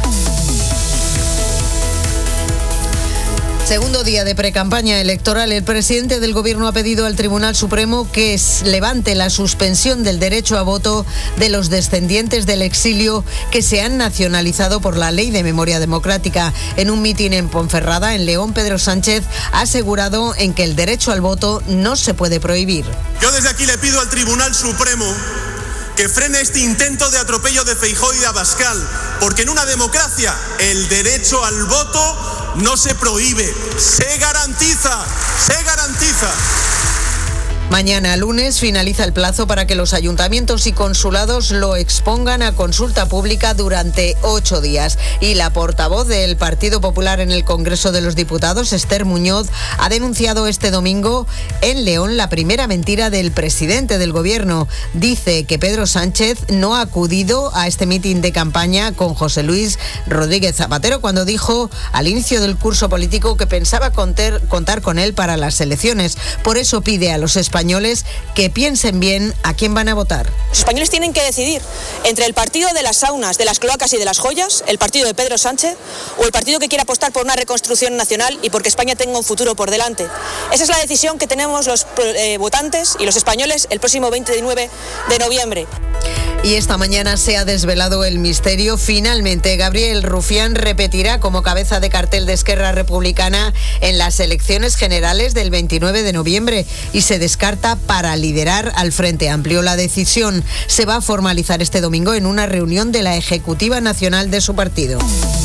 Segundo día de precampaña electoral, el presidente del Gobierno ha pedido al Tribunal Supremo que levante la suspensión del derecho a voto de los descendientes del exilio que se han nacionalizado por la Ley de Memoria Democrática. En un mitin en Ponferrada, en León, Pedro Sánchez ha asegurado en que el derecho al voto no se puede prohibir. Yo desde aquí le pido al Tribunal Supremo que frene este intento de atropello de Feijóo y de Abascal, porque en una democracia el derecho al voto no se prohíbe, se garantiza, se garantiza. Mañana lunes finaliza el plazo para que los ayuntamientos y consulados lo expongan a consulta pública durante 8 días. Y la portavoz del Partido Popular en el Congreso de los Diputados, Esther Muñoz, ha denunciado este domingo en León la primera mentira del presidente del Gobierno. Dice que Pedro Sánchez no ha acudido a este mitin de campaña con José Luis Rodríguez Zapatero cuando dijo al inicio del curso político que pensaba contar con él para las elecciones. Por eso pide a los españoles que piensen bien a quién van a votar. Los españoles tienen que decidir entre el partido de las saunas, de las cloacas y de las joyas, el partido de Pedro Sánchez, o el partido que quiere apostar por una reconstrucción nacional y porque España tenga un futuro por delante. Esa es la decisión que tenemos los votantes y los españoles el próximo 29 de noviembre. Y esta mañana se ha desvelado el misterio. Finalmente, Gabriel Rufián repetirá como cabeza de cartel de Esquerra Republicana en las elecciones generales del 29 de noviembre y se descarta para liderar al Frente Amplio. La decisión se va a formalizar este domingo en una reunión de la Ejecutiva Nacional de su partido.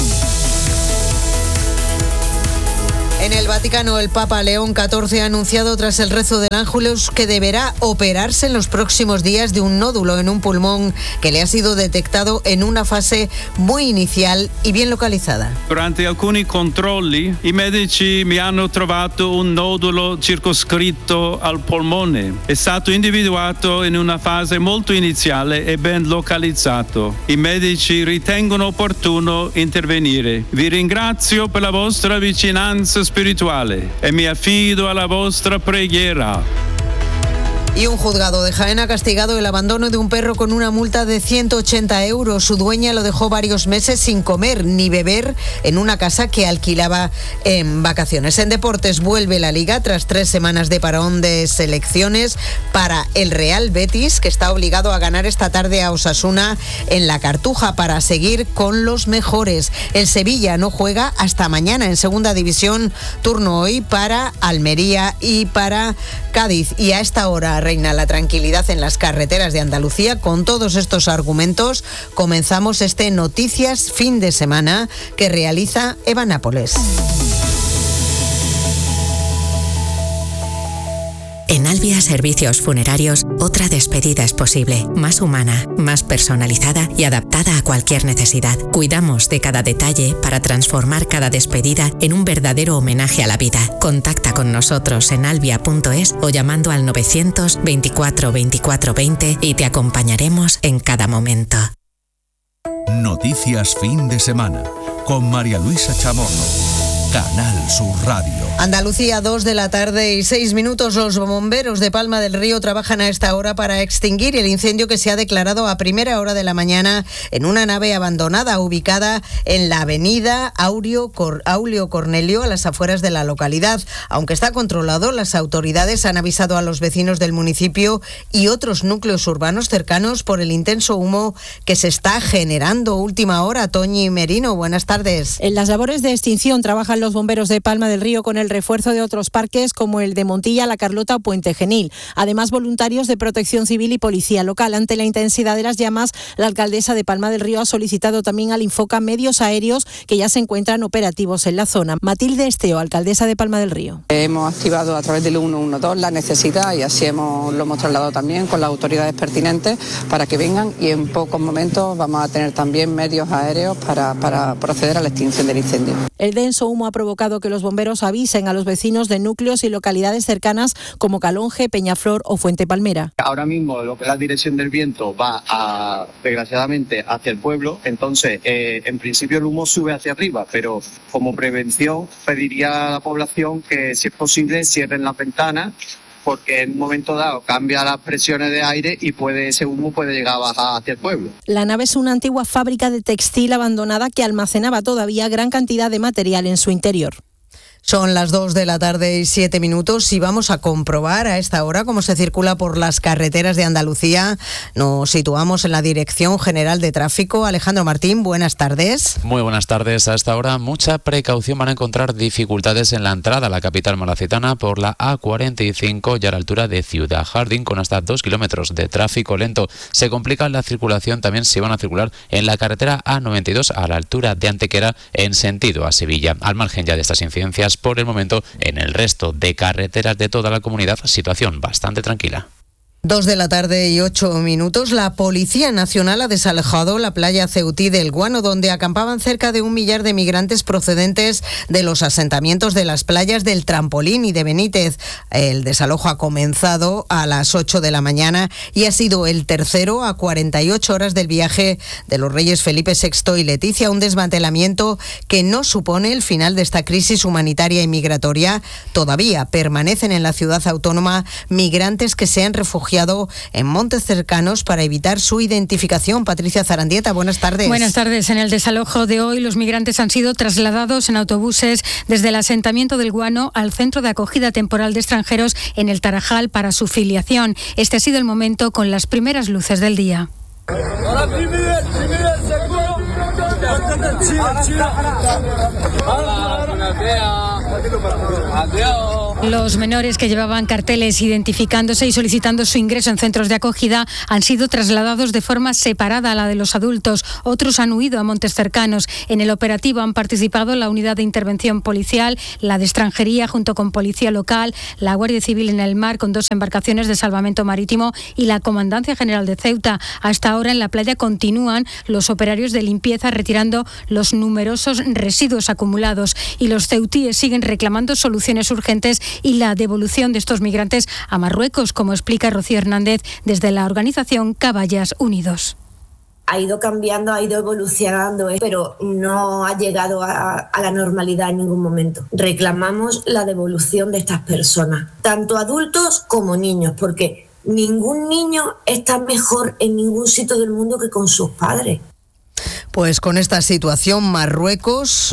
En el Vaticano, el Papa León XIV ha anunciado tras el rezo del Ángelus que deberá operarse en los próximos días de un nódulo en un pulmón que le ha sido detectado en una fase muy inicial y bien localizada. Durante alcuni controlli, i medici mi hanno trovato un nodulo circoscritto al polmone. È stato individuato in una fase molto iniziale e ben localizzato. I medici ritengono opportuno intervenire. Vi ringrazio per la vostra vicinanza spirituale e mi affido alla vostra preghiera. Y un juzgado de Jaén ha castigado el abandono de un perro con una multa de 180 euros. Su dueña lo dejó varios meses sin comer ni beber en una casa que alquilaba en vacaciones. En deportes vuelve la Liga tras 3 semanas de parón de selecciones para el Real Betis, que está obligado a ganar esta tarde a Osasuna en la Cartuja para seguir con los mejores. El Sevilla no juega hasta mañana en Segunda División, turno hoy para Almería y para Cádiz. Y a esta hora reina la tranquilidad en las carreteras de Andalucía. Con todos estos argumentos comenzamos este Noticias Fin de Semana que realiza Eva Nápoles. En Albia Servicios Funerarios, otra despedida es posible, más humana, más personalizada y adaptada a cualquier necesidad. Cuidamos de cada detalle para transformar cada despedida en un verdadero homenaje a la vida. Contacta con nosotros en albia.es o llamando al 924 24 20 y te acompañaremos en cada momento. Noticias Fin de Semana con María Luisa Chamorro. Canal Sur Radio. Andalucía, 2 de la tarde y 6 minutos. Los bomberos de Palma del Río trabajan a esta hora para extinguir el incendio que se ha declarado a primera hora de la mañana en una nave abandonada ubicada en la avenida Aulio Cornelio, a las afueras de la localidad. Aunque está controlado, las autoridades han avisado a los vecinos del municipio y otros núcleos urbanos cercanos por el intenso humo que se está generando. Última hora, Toñi Merino, buenas tardes. En las labores de extinción trabajan los bomberos de Palma del Río con el refuerzo de otros parques como el de Montilla, La Carlota o Puente Genil. Además, voluntarios de Protección Civil y Policía Local. Ante la intensidad de las llamas, la alcaldesa de Palma del Río ha solicitado también al Infoca medios aéreos que ya se encuentran operativos en la zona. Matilde Esteo, alcaldesa de Palma del Río. Hemos activado a través del 112 la necesidad y así lo hemos trasladado también con las autoridades pertinentes para que vengan y en pocos momentos vamos a tener también medios aéreos para proceder a la extinción del incendio. El denso humo ha provocado que los bomberos avisen a los vecinos de núcleos y localidades cercanas como Calonge, Peñaflor o Fuente Palmera. Ahora mismo lo que es la dirección del viento va desgraciadamente hacia el pueblo, entonces en principio el humo sube hacia arriba, pero como prevención pediría a la población que si es posible cierren las ventanas, porque en un momento dado cambia las presiones de aire y ese humo puede llegar a bajar hacia el pueblo. La nave es una antigua fábrica de textil abandonada que almacenaba todavía gran cantidad de material en su interior. Son las 2 de la tarde y 7 minutos y vamos a comprobar a esta hora cómo se circula por las carreteras de Andalucía. Nos situamos en la Dirección General de Tráfico. Alejandro Martín, buenas tardes. Muy buenas tardes. A esta hora mucha precaución, van a encontrar dificultades en la entrada a la capital malacitana por la A45 y a la altura de Ciudad Jardín con hasta 2 kilómetros de tráfico lento. Se complica la circulación también si van a circular en la carretera A92 a la altura de Antequera en sentido a Sevilla. Al margen ya de estas incidencias, medidas. Por el momento, en el resto de carreteras de toda la comunidad, situación bastante tranquila. 2:08 p.m. La Policía Nacional ha desalojado la playa ceutí del Guano, donde acampaban cerca de 1 millar de migrantes procedentes de los asentamientos de las playas del Trampolín y de Benítez. El desalojo ha comenzado a las 8 de la mañana y ha sido el tercero a 48 horas del viaje de los reyes Felipe VI y Leticia, un desmantelamiento que no supone el final de esta crisis humanitaria y migratoria. Todavía permanecen en la ciudad autónoma migrantes que se han refugiado en montes cercanos para evitar su identificación. Patricia Zarandieta, buenas tardes. Buenas tardes. En el desalojo de hoy, los migrantes han sido trasladados en autobuses desde el asentamiento del Guano al centro de acogida temporal de extranjeros en el Tarajal para su filiación. Este ha sido el momento con las primeras luces del día. Los menores que llevaban carteles identificándose y solicitando su ingreso en centros de acogida han sido trasladados de forma separada a la de los adultos. Otros han huido a montes cercanos. En el operativo han participado la Unidad de Intervención Policial, la de Extranjería junto con Policía Local, la Guardia Civil en el mar con 2 embarcaciones de salvamento marítimo y la Comandancia General de Ceuta. Hasta ahora en la playa continúan los operarios de limpieza retirando los numerosos residuos acumulados y los ceutíes siguen reclamando soluciones urgentes y la devolución de estos migrantes a Marruecos, como explica Rocío Hernández desde la organización Caballas Unidos. Ha ido cambiando, ha ido evolucionando, pero no ha llegado a la normalidad en ningún momento. Reclamamos la devolución de estas personas, tanto adultos como niños, porque ningún niño está mejor en ningún sitio del mundo que con sus padres. Pues con esta situación, Marruecos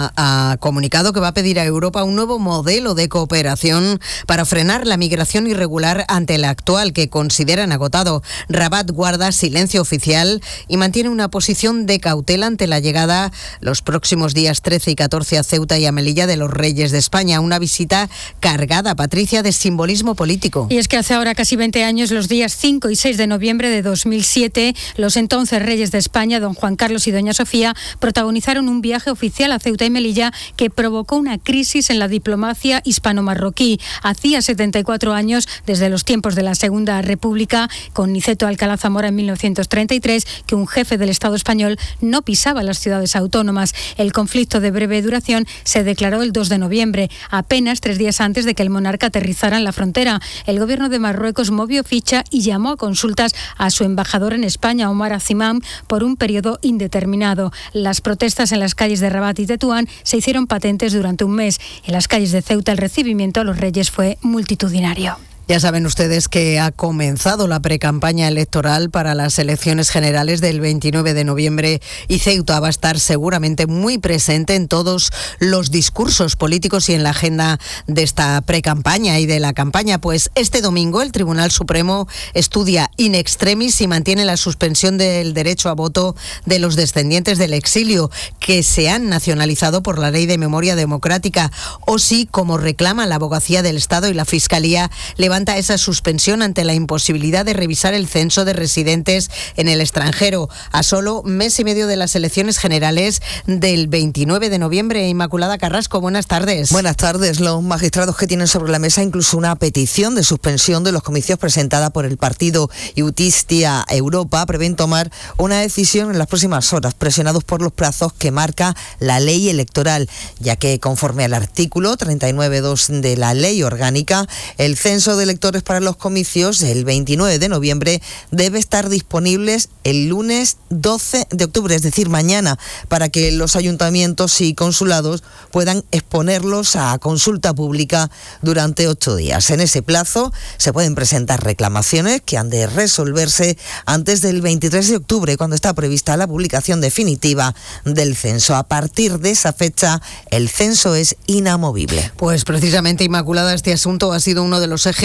ha comunicado que va a pedir a Europa un nuevo modelo de cooperación para frenar la migración irregular ante la actual, que consideran agotado. Rabat guarda silencio oficial y mantiene una posición de cautela ante la llegada los próximos días 13 y 14 a Ceuta y a Melilla de los Reyes de España. Una visita cargada, Patricia, de simbolismo político. Y es que hace ahora casi 20 años, los días 5 y 6 de noviembre de 2007, los entonces Reyes de España, don Juan Carlos y doña Sofía, protagonizaron un viaje oficial a Ceuta y Melilla que provocó una crisis en la diplomacia hispano-marroquí. Hacía 74 años, desde los tiempos de la Segunda República, con Niceto Alcalá Zamora en 1933, que un jefe del Estado español no pisaba las ciudades autónomas. El conflicto de breve duración se declaró el 2 de noviembre, apenas 3 días antes de que el monarca aterrizara en la frontera. El gobierno de Marruecos movió ficha y llamó a consultas a su embajador en España, Omar Azimam, por un periodo indeterminado. Las protestas en las calles de Rabat y Tetuán se hicieron patentes durante un mes. En las calles de Ceuta el recibimiento a los reyes fue multitudinario. Ya saben ustedes que ha comenzado la precampaña electoral para las elecciones generales del 29 de noviembre y Ceuta va a estar seguramente muy presente en todos los discursos políticos y en la agenda de esta precampaña y de la campaña. Pues este domingo el Tribunal Supremo estudia in extremis y mantiene la suspensión del derecho a voto de los descendientes del exilio que se han nacionalizado por la Ley de Memoria Democrática, o si, como reclama la Abogacía del Estado y la Fiscalía, levanta esa suspensión ante la imposibilidad de revisar el censo de residentes en el extranjero a solo mes y medio de las elecciones generales del 29 de noviembre. Inmaculada Carrasco, buenas tardes. Buenas tardes. Los magistrados que tienen sobre la mesa incluso una petición de suspensión de los comicios presentada por el partido Iutistia Europa prevén tomar una decisión en las próximas horas, presionados por los plazos que marca la ley electoral, ya que conforme al artículo 39.2 de la ley orgánica, el censo de electores para los comicios el 29 de noviembre debe estar disponibles el lunes 12 de octubre, es decir, mañana, para que los ayuntamientos y consulados puedan exponerlos a consulta pública durante 8 días. En ese plazo se pueden presentar reclamaciones que han de resolverse antes del 23 de octubre, cuando está prevista la publicación definitiva del censo. A partir de esa fecha, el censo es inamovible. Pues precisamente, Inmaculada, este asunto ha sido uno de los ejes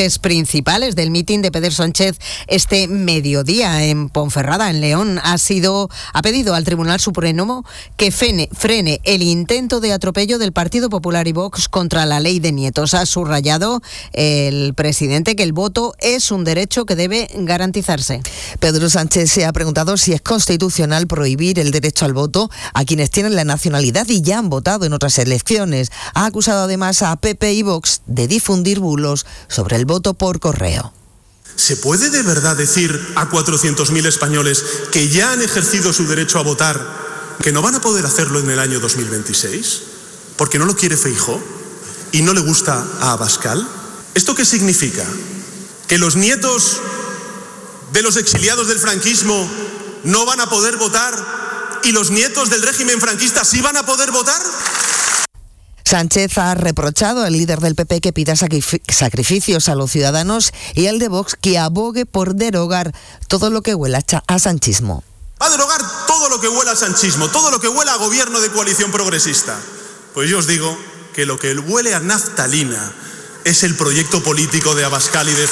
ejes principales del mitin de Pedro Sánchez este mediodía en Ponferrada, en León. Ha pedido al Tribunal Supremo que frene el intento de atropello del Partido Popular y Vox contra la ley de nietos. Ha subrayado el presidente que el voto es un derecho que debe garantizarse. Pedro Sánchez se ha preguntado si es constitucional prohibir el derecho al voto a quienes tienen la nacionalidad y ya han votado en otras elecciones. Ha acusado además a PP y Vox de difundir bulos sobre el voto por correo. ¿Se puede de verdad decir a 400.000 españoles que ya han ejercido su derecho a votar que no van a poder hacerlo en el año 2026? ¿Porque no lo quiere Feijóo y no le gusta a Abascal? ¿Esto qué significa? ¿Que los nietos de los exiliados del franquismo no van a poder votar y los nietos del régimen franquista sí van a poder votar? Sánchez ha reprochado al líder del PP que pida sacrificios a los ciudadanos y al de Vox que abogue por derogar todo lo que huela a sanchismo. Va a derogar todo lo que huela a sanchismo, todo lo que huela a gobierno de coalición progresista. Pues yo os digo que lo que huele a naftalina es el proyecto político de Abascal y de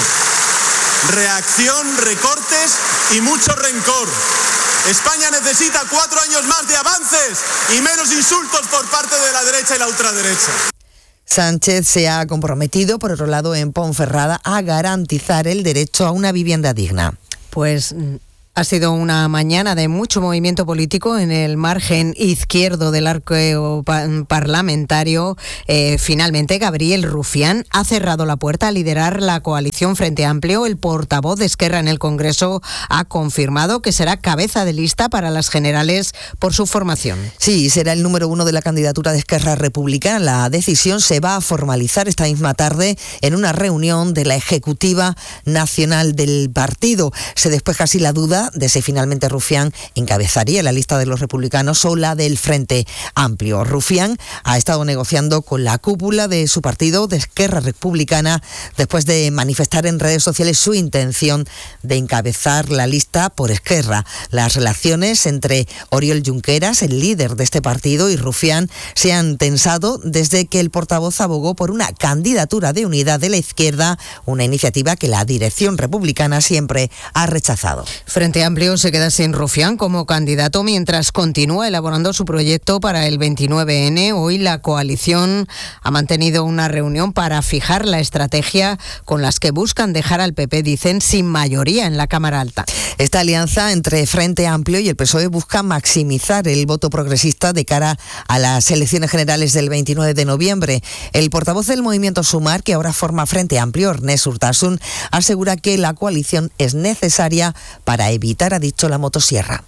Feijóo. Reacción, recortes y mucho rencor. España necesita 4 años más de avances y menos insultos por parte de la derecha y la ultraderecha. Sánchez se ha comprometido, por otro lado, en Ponferrada, a garantizar el derecho a una vivienda digna. Pues ha sido una mañana de mucho movimiento político en el margen izquierdo del arco parlamentario. Finalmente, Gabriel Rufián ha cerrado la puerta a liderar la coalición Frente Amplio. El portavoz de Esquerra en el Congreso ha confirmado que será cabeza de lista para las generales por su formación. Sí, será el número 1 de la candidatura de Esquerra Republicana. La decisión se va a formalizar esta misma tarde en una reunión de la Ejecutiva Nacional del partido. Se despeja así la duda de si finalmente Rufián encabezaría la lista de los republicanos o la del Frente Amplio. Rufián ha estado negociando con la cúpula de su partido, de Esquerra Republicana, después de manifestar en redes sociales su intención de encabezar la lista por Esquerra. Las relaciones entre Oriol Junqueras, el líder de este partido, y Rufián se han tensado desde que el portavoz abogó por una candidatura de unidad de la izquierda, una iniciativa que la dirección republicana siempre ha rechazado. Frente Amplio se queda sin Rufián como candidato mientras continúa elaborando su proyecto para el 29N. Hoy la coalición ha mantenido una reunión para fijar la estrategia con las que buscan dejar al PP, dicen, sin mayoría en la Cámara Alta. Esta alianza entre Frente Amplio y el PSOE busca maximizar el voto progresista de cara a las elecciones generales del 29 de noviembre. El portavoz del movimiento Sumar, que ahora forma Frente Amplio, Ernest Urtasun, asegura que la coalición es necesaria para evitar, ha dicho, la motosierra.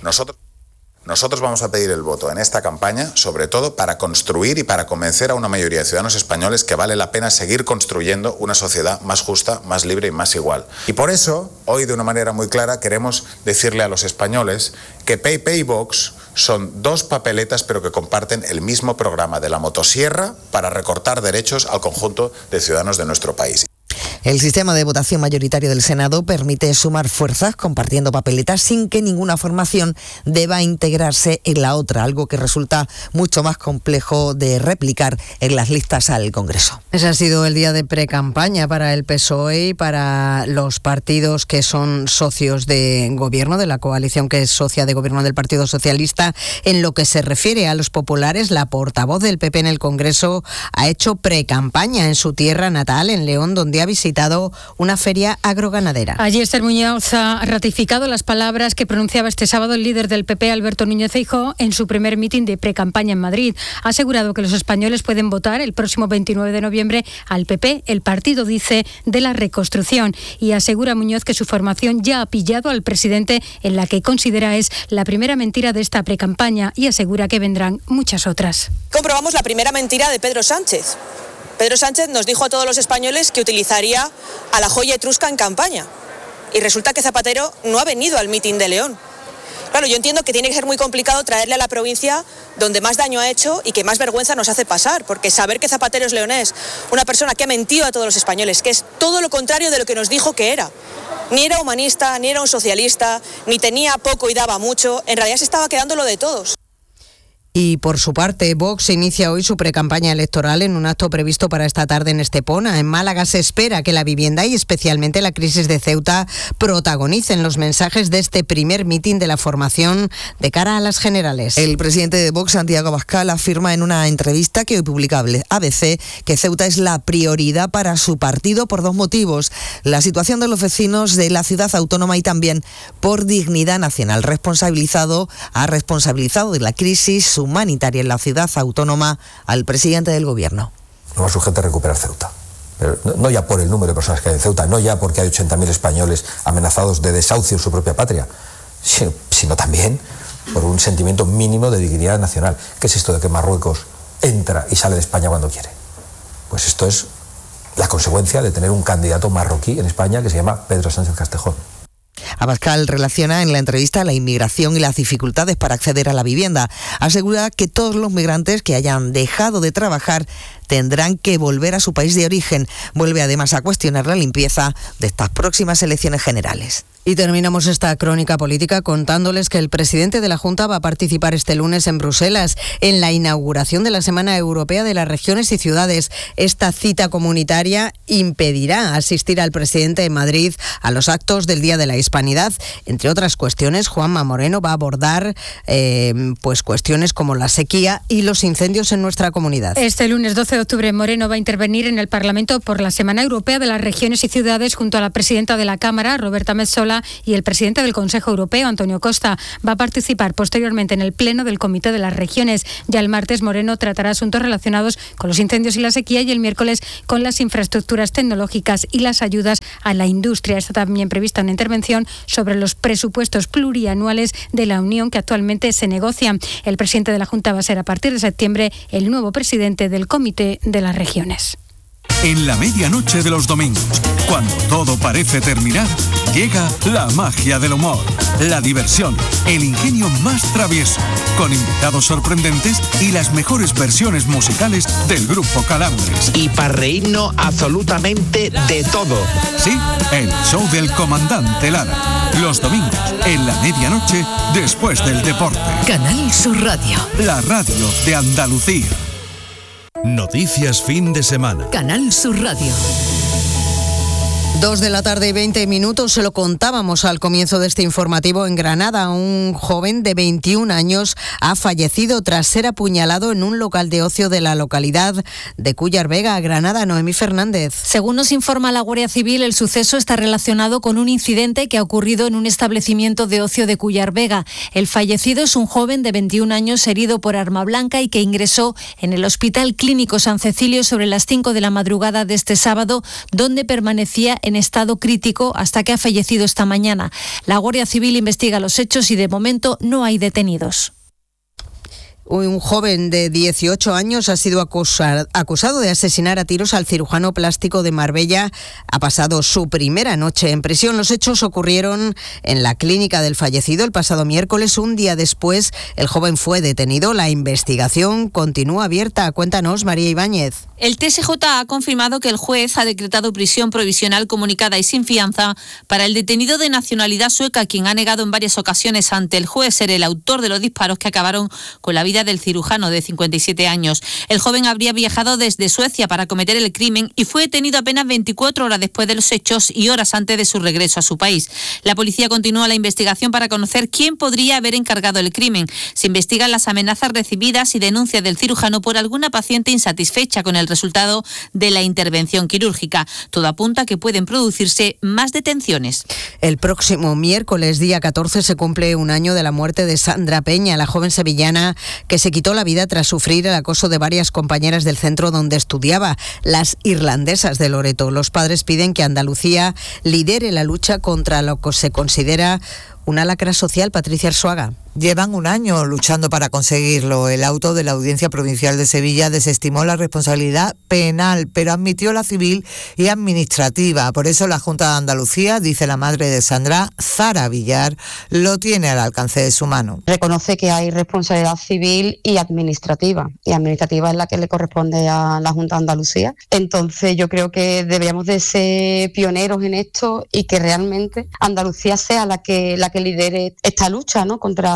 Nosotros vamos a pedir el voto en esta campaña, sobre todo para construir y para convencer a una mayoría de ciudadanos españoles que vale la pena seguir construyendo una sociedad más justa, más libre y más igual. Y por eso, hoy de una manera muy clara, queremos decirle a los españoles que PP y Vox son dos papeletas pero que comparten el mismo programa de la motosierra para recortar derechos al conjunto de ciudadanos de nuestro país. El sistema de votación mayoritario del Senado permite sumar fuerzas compartiendo papeletas sin que ninguna formación deba integrarse en la otra, algo que resulta mucho más complejo de replicar en las listas al Congreso. Ese ha sido el día de precampaña para el PSOE y para los partidos que son socios de gobierno, de la coalición que es socia de gobierno del Partido Socialista. En lo que se refiere a los populares, la portavoz del PP en el Congreso ha hecho precampaña en su tierra natal, en León, donde ha visitado una feria agroganadera. Allí Esther Muñoz ha ratificado las palabras que pronunciaba este sábado el líder del PP, Alberto Núñez Feijóo, en su primer mitin de precampaña en Madrid. Ha asegurado que los españoles pueden votar el próximo 29 de noviembre al PP, el partido, dice, de la reconstrucción, y asegura Muñoz que su formación ya ha pillado al presidente en la que considera es la primera mentira de esta precampaña, y asegura que vendrán muchas otras. Comprobamos la primera mentira de Pedro Sánchez. Pedro Sánchez nos dijo a todos los españoles que utilizaría a la joya etrusca en campaña. Y resulta que Zapatero no ha venido al mitin de León. Claro, yo entiendo que tiene que ser muy complicado traerle a la provincia donde más daño ha hecho y que más vergüenza nos hace pasar, porque saber que Zapatero es leonés, una persona que ha mentido a todos los españoles, que es todo lo contrario de lo que nos dijo que era. Ni era humanista, ni era un socialista, ni tenía poco y daba mucho, en realidad se estaba quedando lo de todos. Y por su parte, Vox inicia hoy su precampaña electoral en un acto previsto para esta tarde en Estepona. En Málaga se espera que la vivienda y especialmente la crisis de Ceuta protagonicen los mensajes de este primer mitin de la formación de cara a las generales. El presidente de Vox, Santiago Abascal, afirma en una entrevista que hoy publica ABC que Ceuta es la prioridad para su partido por 2 motivos: la situación de los vecinos de la ciudad autónoma y también por dignidad nacional. Ha responsabilizado de la crisis humanitaria en la ciudad autónoma al presidente del gobierno. Lo más urgente es recuperar Ceuta. Pero no ya por el número de personas que hay en Ceuta, no ya porque hay 80.000 españoles amenazados de desahucio en su propia patria, sino también por un sentimiento mínimo de dignidad nacional. ¿Qué es esto de que Marruecos entra y sale de España cuando quiere? Pues esto es la consecuencia de tener un candidato marroquí en España que se llama Pedro Sánchez Castejón. Abascal relaciona en la entrevista la inmigración y las dificultades para acceder a la vivienda. Asegura que todos los migrantes que hayan dejado de trabajar tendrán que volver a su país de origen. Vuelve además a cuestionar la limpieza de estas próximas elecciones generales. Y terminamos esta crónica política contándoles que el presidente de la Junta va a participar este lunes en Bruselas en la inauguración de la Semana Europea de las Regiones y Ciudades. Esta cita comunitaria impedirá asistir al presidente en Madrid a los actos del Día de la Hispanidad. Entre otras cuestiones, Juanma Moreno va a abordar cuestiones como la sequía y los incendios en nuestra comunidad. Este lunes 12 de octubre, Moreno va a intervenir en el Parlamento por la Semana Europea de las Regiones y Ciudades junto a la presidenta de la Cámara, Roberta Metsola, y el presidente del Consejo Europeo, Antonio Costa. Va a participar posteriormente en el Pleno del Comité de las Regiones. Ya el martes, Moreno tratará asuntos relacionados con los incendios y la sequía y el miércoles con las infraestructuras tecnológicas y las ayudas a la industria. Está también prevista una intervención sobre los presupuestos plurianuales de la Unión que actualmente se negocian. El presidente de la Junta va a ser a partir de septiembre el nuevo presidente del Comité de las Regiones. En la medianoche de los domingos, cuando todo parece terminar, llega la magia del humor, la diversión, el ingenio más travieso, con invitados sorprendentes y las mejores versiones musicales del grupo Calambres. Y para reírnos absolutamente de todo. Sí, el show del comandante Lara. Los domingos, en la medianoche, después del deporte. Canal Sur Radio. La radio de Andalucía. Noticias fin de semana. Canal Sur Radio. 2 de la tarde y 20 minutos, se lo contábamos al comienzo de este informativo. En Granada, un joven de 21 años ha fallecido tras ser apuñalado en un local de ocio de la localidad de Cúllar Vega, Granada. Noemí Fernández. Según nos informa la Guardia Civil, el suceso está relacionado con un incidente que ha ocurrido en un establecimiento de ocio de Cúllar Vega. El fallecido es un joven de 21 años herido por arma blanca y que ingresó en el Hospital Clínico San Cecilio sobre las 5 de la madrugada de este sábado, donde permanecía en estado crítico hasta que ha fallecido esta mañana. La Guardia Civil investiga los hechos y de momento no hay detenidos. Un joven de 18 años ha sido acusado de asesinar a tiros al cirujano plástico de Marbella. Ha pasado su primera noche en prisión. Los hechos ocurrieron en la clínica del fallecido el pasado miércoles. Un día después, el joven fue detenido. La investigación continúa abierta. Cuéntanos, María Ibáñez. El TSJ ha confirmado que el juez ha decretado prisión provisional comunicada y sin fianza para el detenido de nacionalidad sueca, quien ha negado en varias ocasiones ante el juez ser el autor de los disparos que acabaron con la vida del cirujano de 57 años. El joven habría viajado desde Suecia para cometer el crimen y fue detenido apenas 24 horas después de los hechos y horas antes de su regreso a su país. La policía continúa la investigación para conocer quién podría haber encargado el crimen. Se investigan las amenazas recibidas y denuncias del cirujano por alguna paciente insatisfecha con el resultado de la intervención quirúrgica. Todo apunta a que pueden producirse más detenciones. El próximo miércoles, día 14, se cumple un año de la muerte de Sandra Peña, la joven sevillana que se quitó la vida tras sufrir el acoso de varias compañeras del centro donde estudiaba, las irlandesas de Loreto. Los padres piden que Andalucía lidere la lucha contra lo que se considera una lacra social. Patricia Arzuaga. Llevan un año luchando para conseguirlo. El auto de la Audiencia Provincial de Sevilla desestimó la responsabilidad penal, pero admitió la civil y administrativa. Por eso la Junta de Andalucía, dice la madre de Sandra, Zara Villar, lo tiene al alcance de su mano. Reconoce que hay responsabilidad civil y administrativa es la que le corresponde a la Junta de Andalucía. Entonces yo creo que deberíamos de ser pioneros en esto y que realmente Andalucía sea la que lidere esta lucha, ¿no?, contra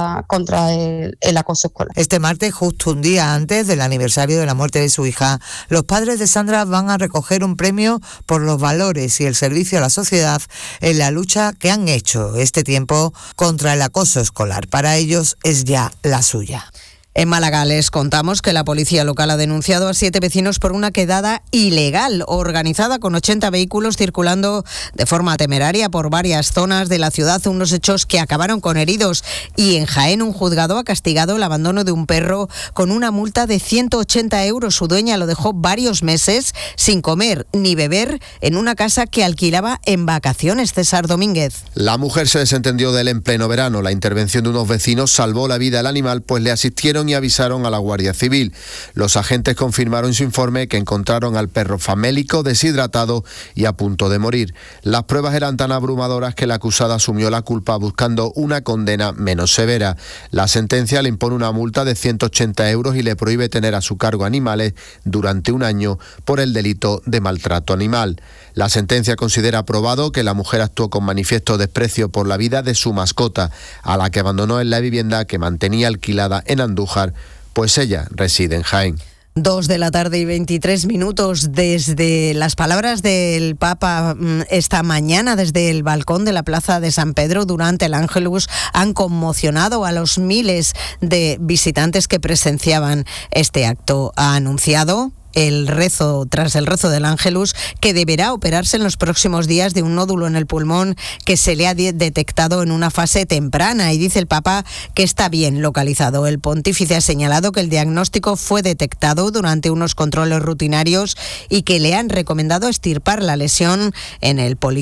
contra el acoso escolar. Este martes, justo un día antes del aniversario de la muerte de su hija, los padres de Sandra van a recoger un premio por los valores y el servicio a la sociedad en la lucha que han hecho este tiempo contra el acoso escolar. Para ellos es ya la suya. En Málaga les contamos que la policía local ha denunciado a 7 vecinos por una quedada ilegal organizada con 80 vehículos circulando de forma temeraria por varias zonas de la ciudad, unos hechos que acabaron con heridos. Y en Jaén un juzgado ha castigado el abandono de un perro con una multa de 180 euros. Su dueña lo dejó varios meses sin comer ni beber en una casa que alquilaba en vacaciones. César Domínguez. La mujer se desentendió de él en pleno verano. La intervención de unos vecinos salvó la vida al animal, pues le asistieron y avisaron a la Guardia Civil. Los agentes confirmaron en su informe que encontraron al perro famélico, deshidratado y a punto de morir. Las pruebas eran tan abrumadoras que la acusada asumió la culpa buscando una condena menos severa. La sentencia le impone una multa de 180 euros y le prohíbe tener a su cargo animales durante un año por el delito de maltrato animal. La sentencia considera probado que la mujer actuó con manifiesto desprecio por la vida de su mascota, a la que abandonó en la vivienda que mantenía alquilada en Andújar, pues ella reside en Jaén. 2:23 p.m. Desde las palabras del Papa esta mañana, desde el balcón de la Plaza de San Pedro durante el Ángelus, han conmocionado a los miles de visitantes que presenciaban este acto. Ha anunciado tras el rezo del Ángelus, que deberá operarse en los próximos días de un nódulo en el pulmón que se le ha detectado en una fase temprana, y dice el Papa que está bien localizado. El pontífice ha señalado que el diagnóstico fue detectado durante unos controles rutinarios y que le han recomendado extirpar la lesión en el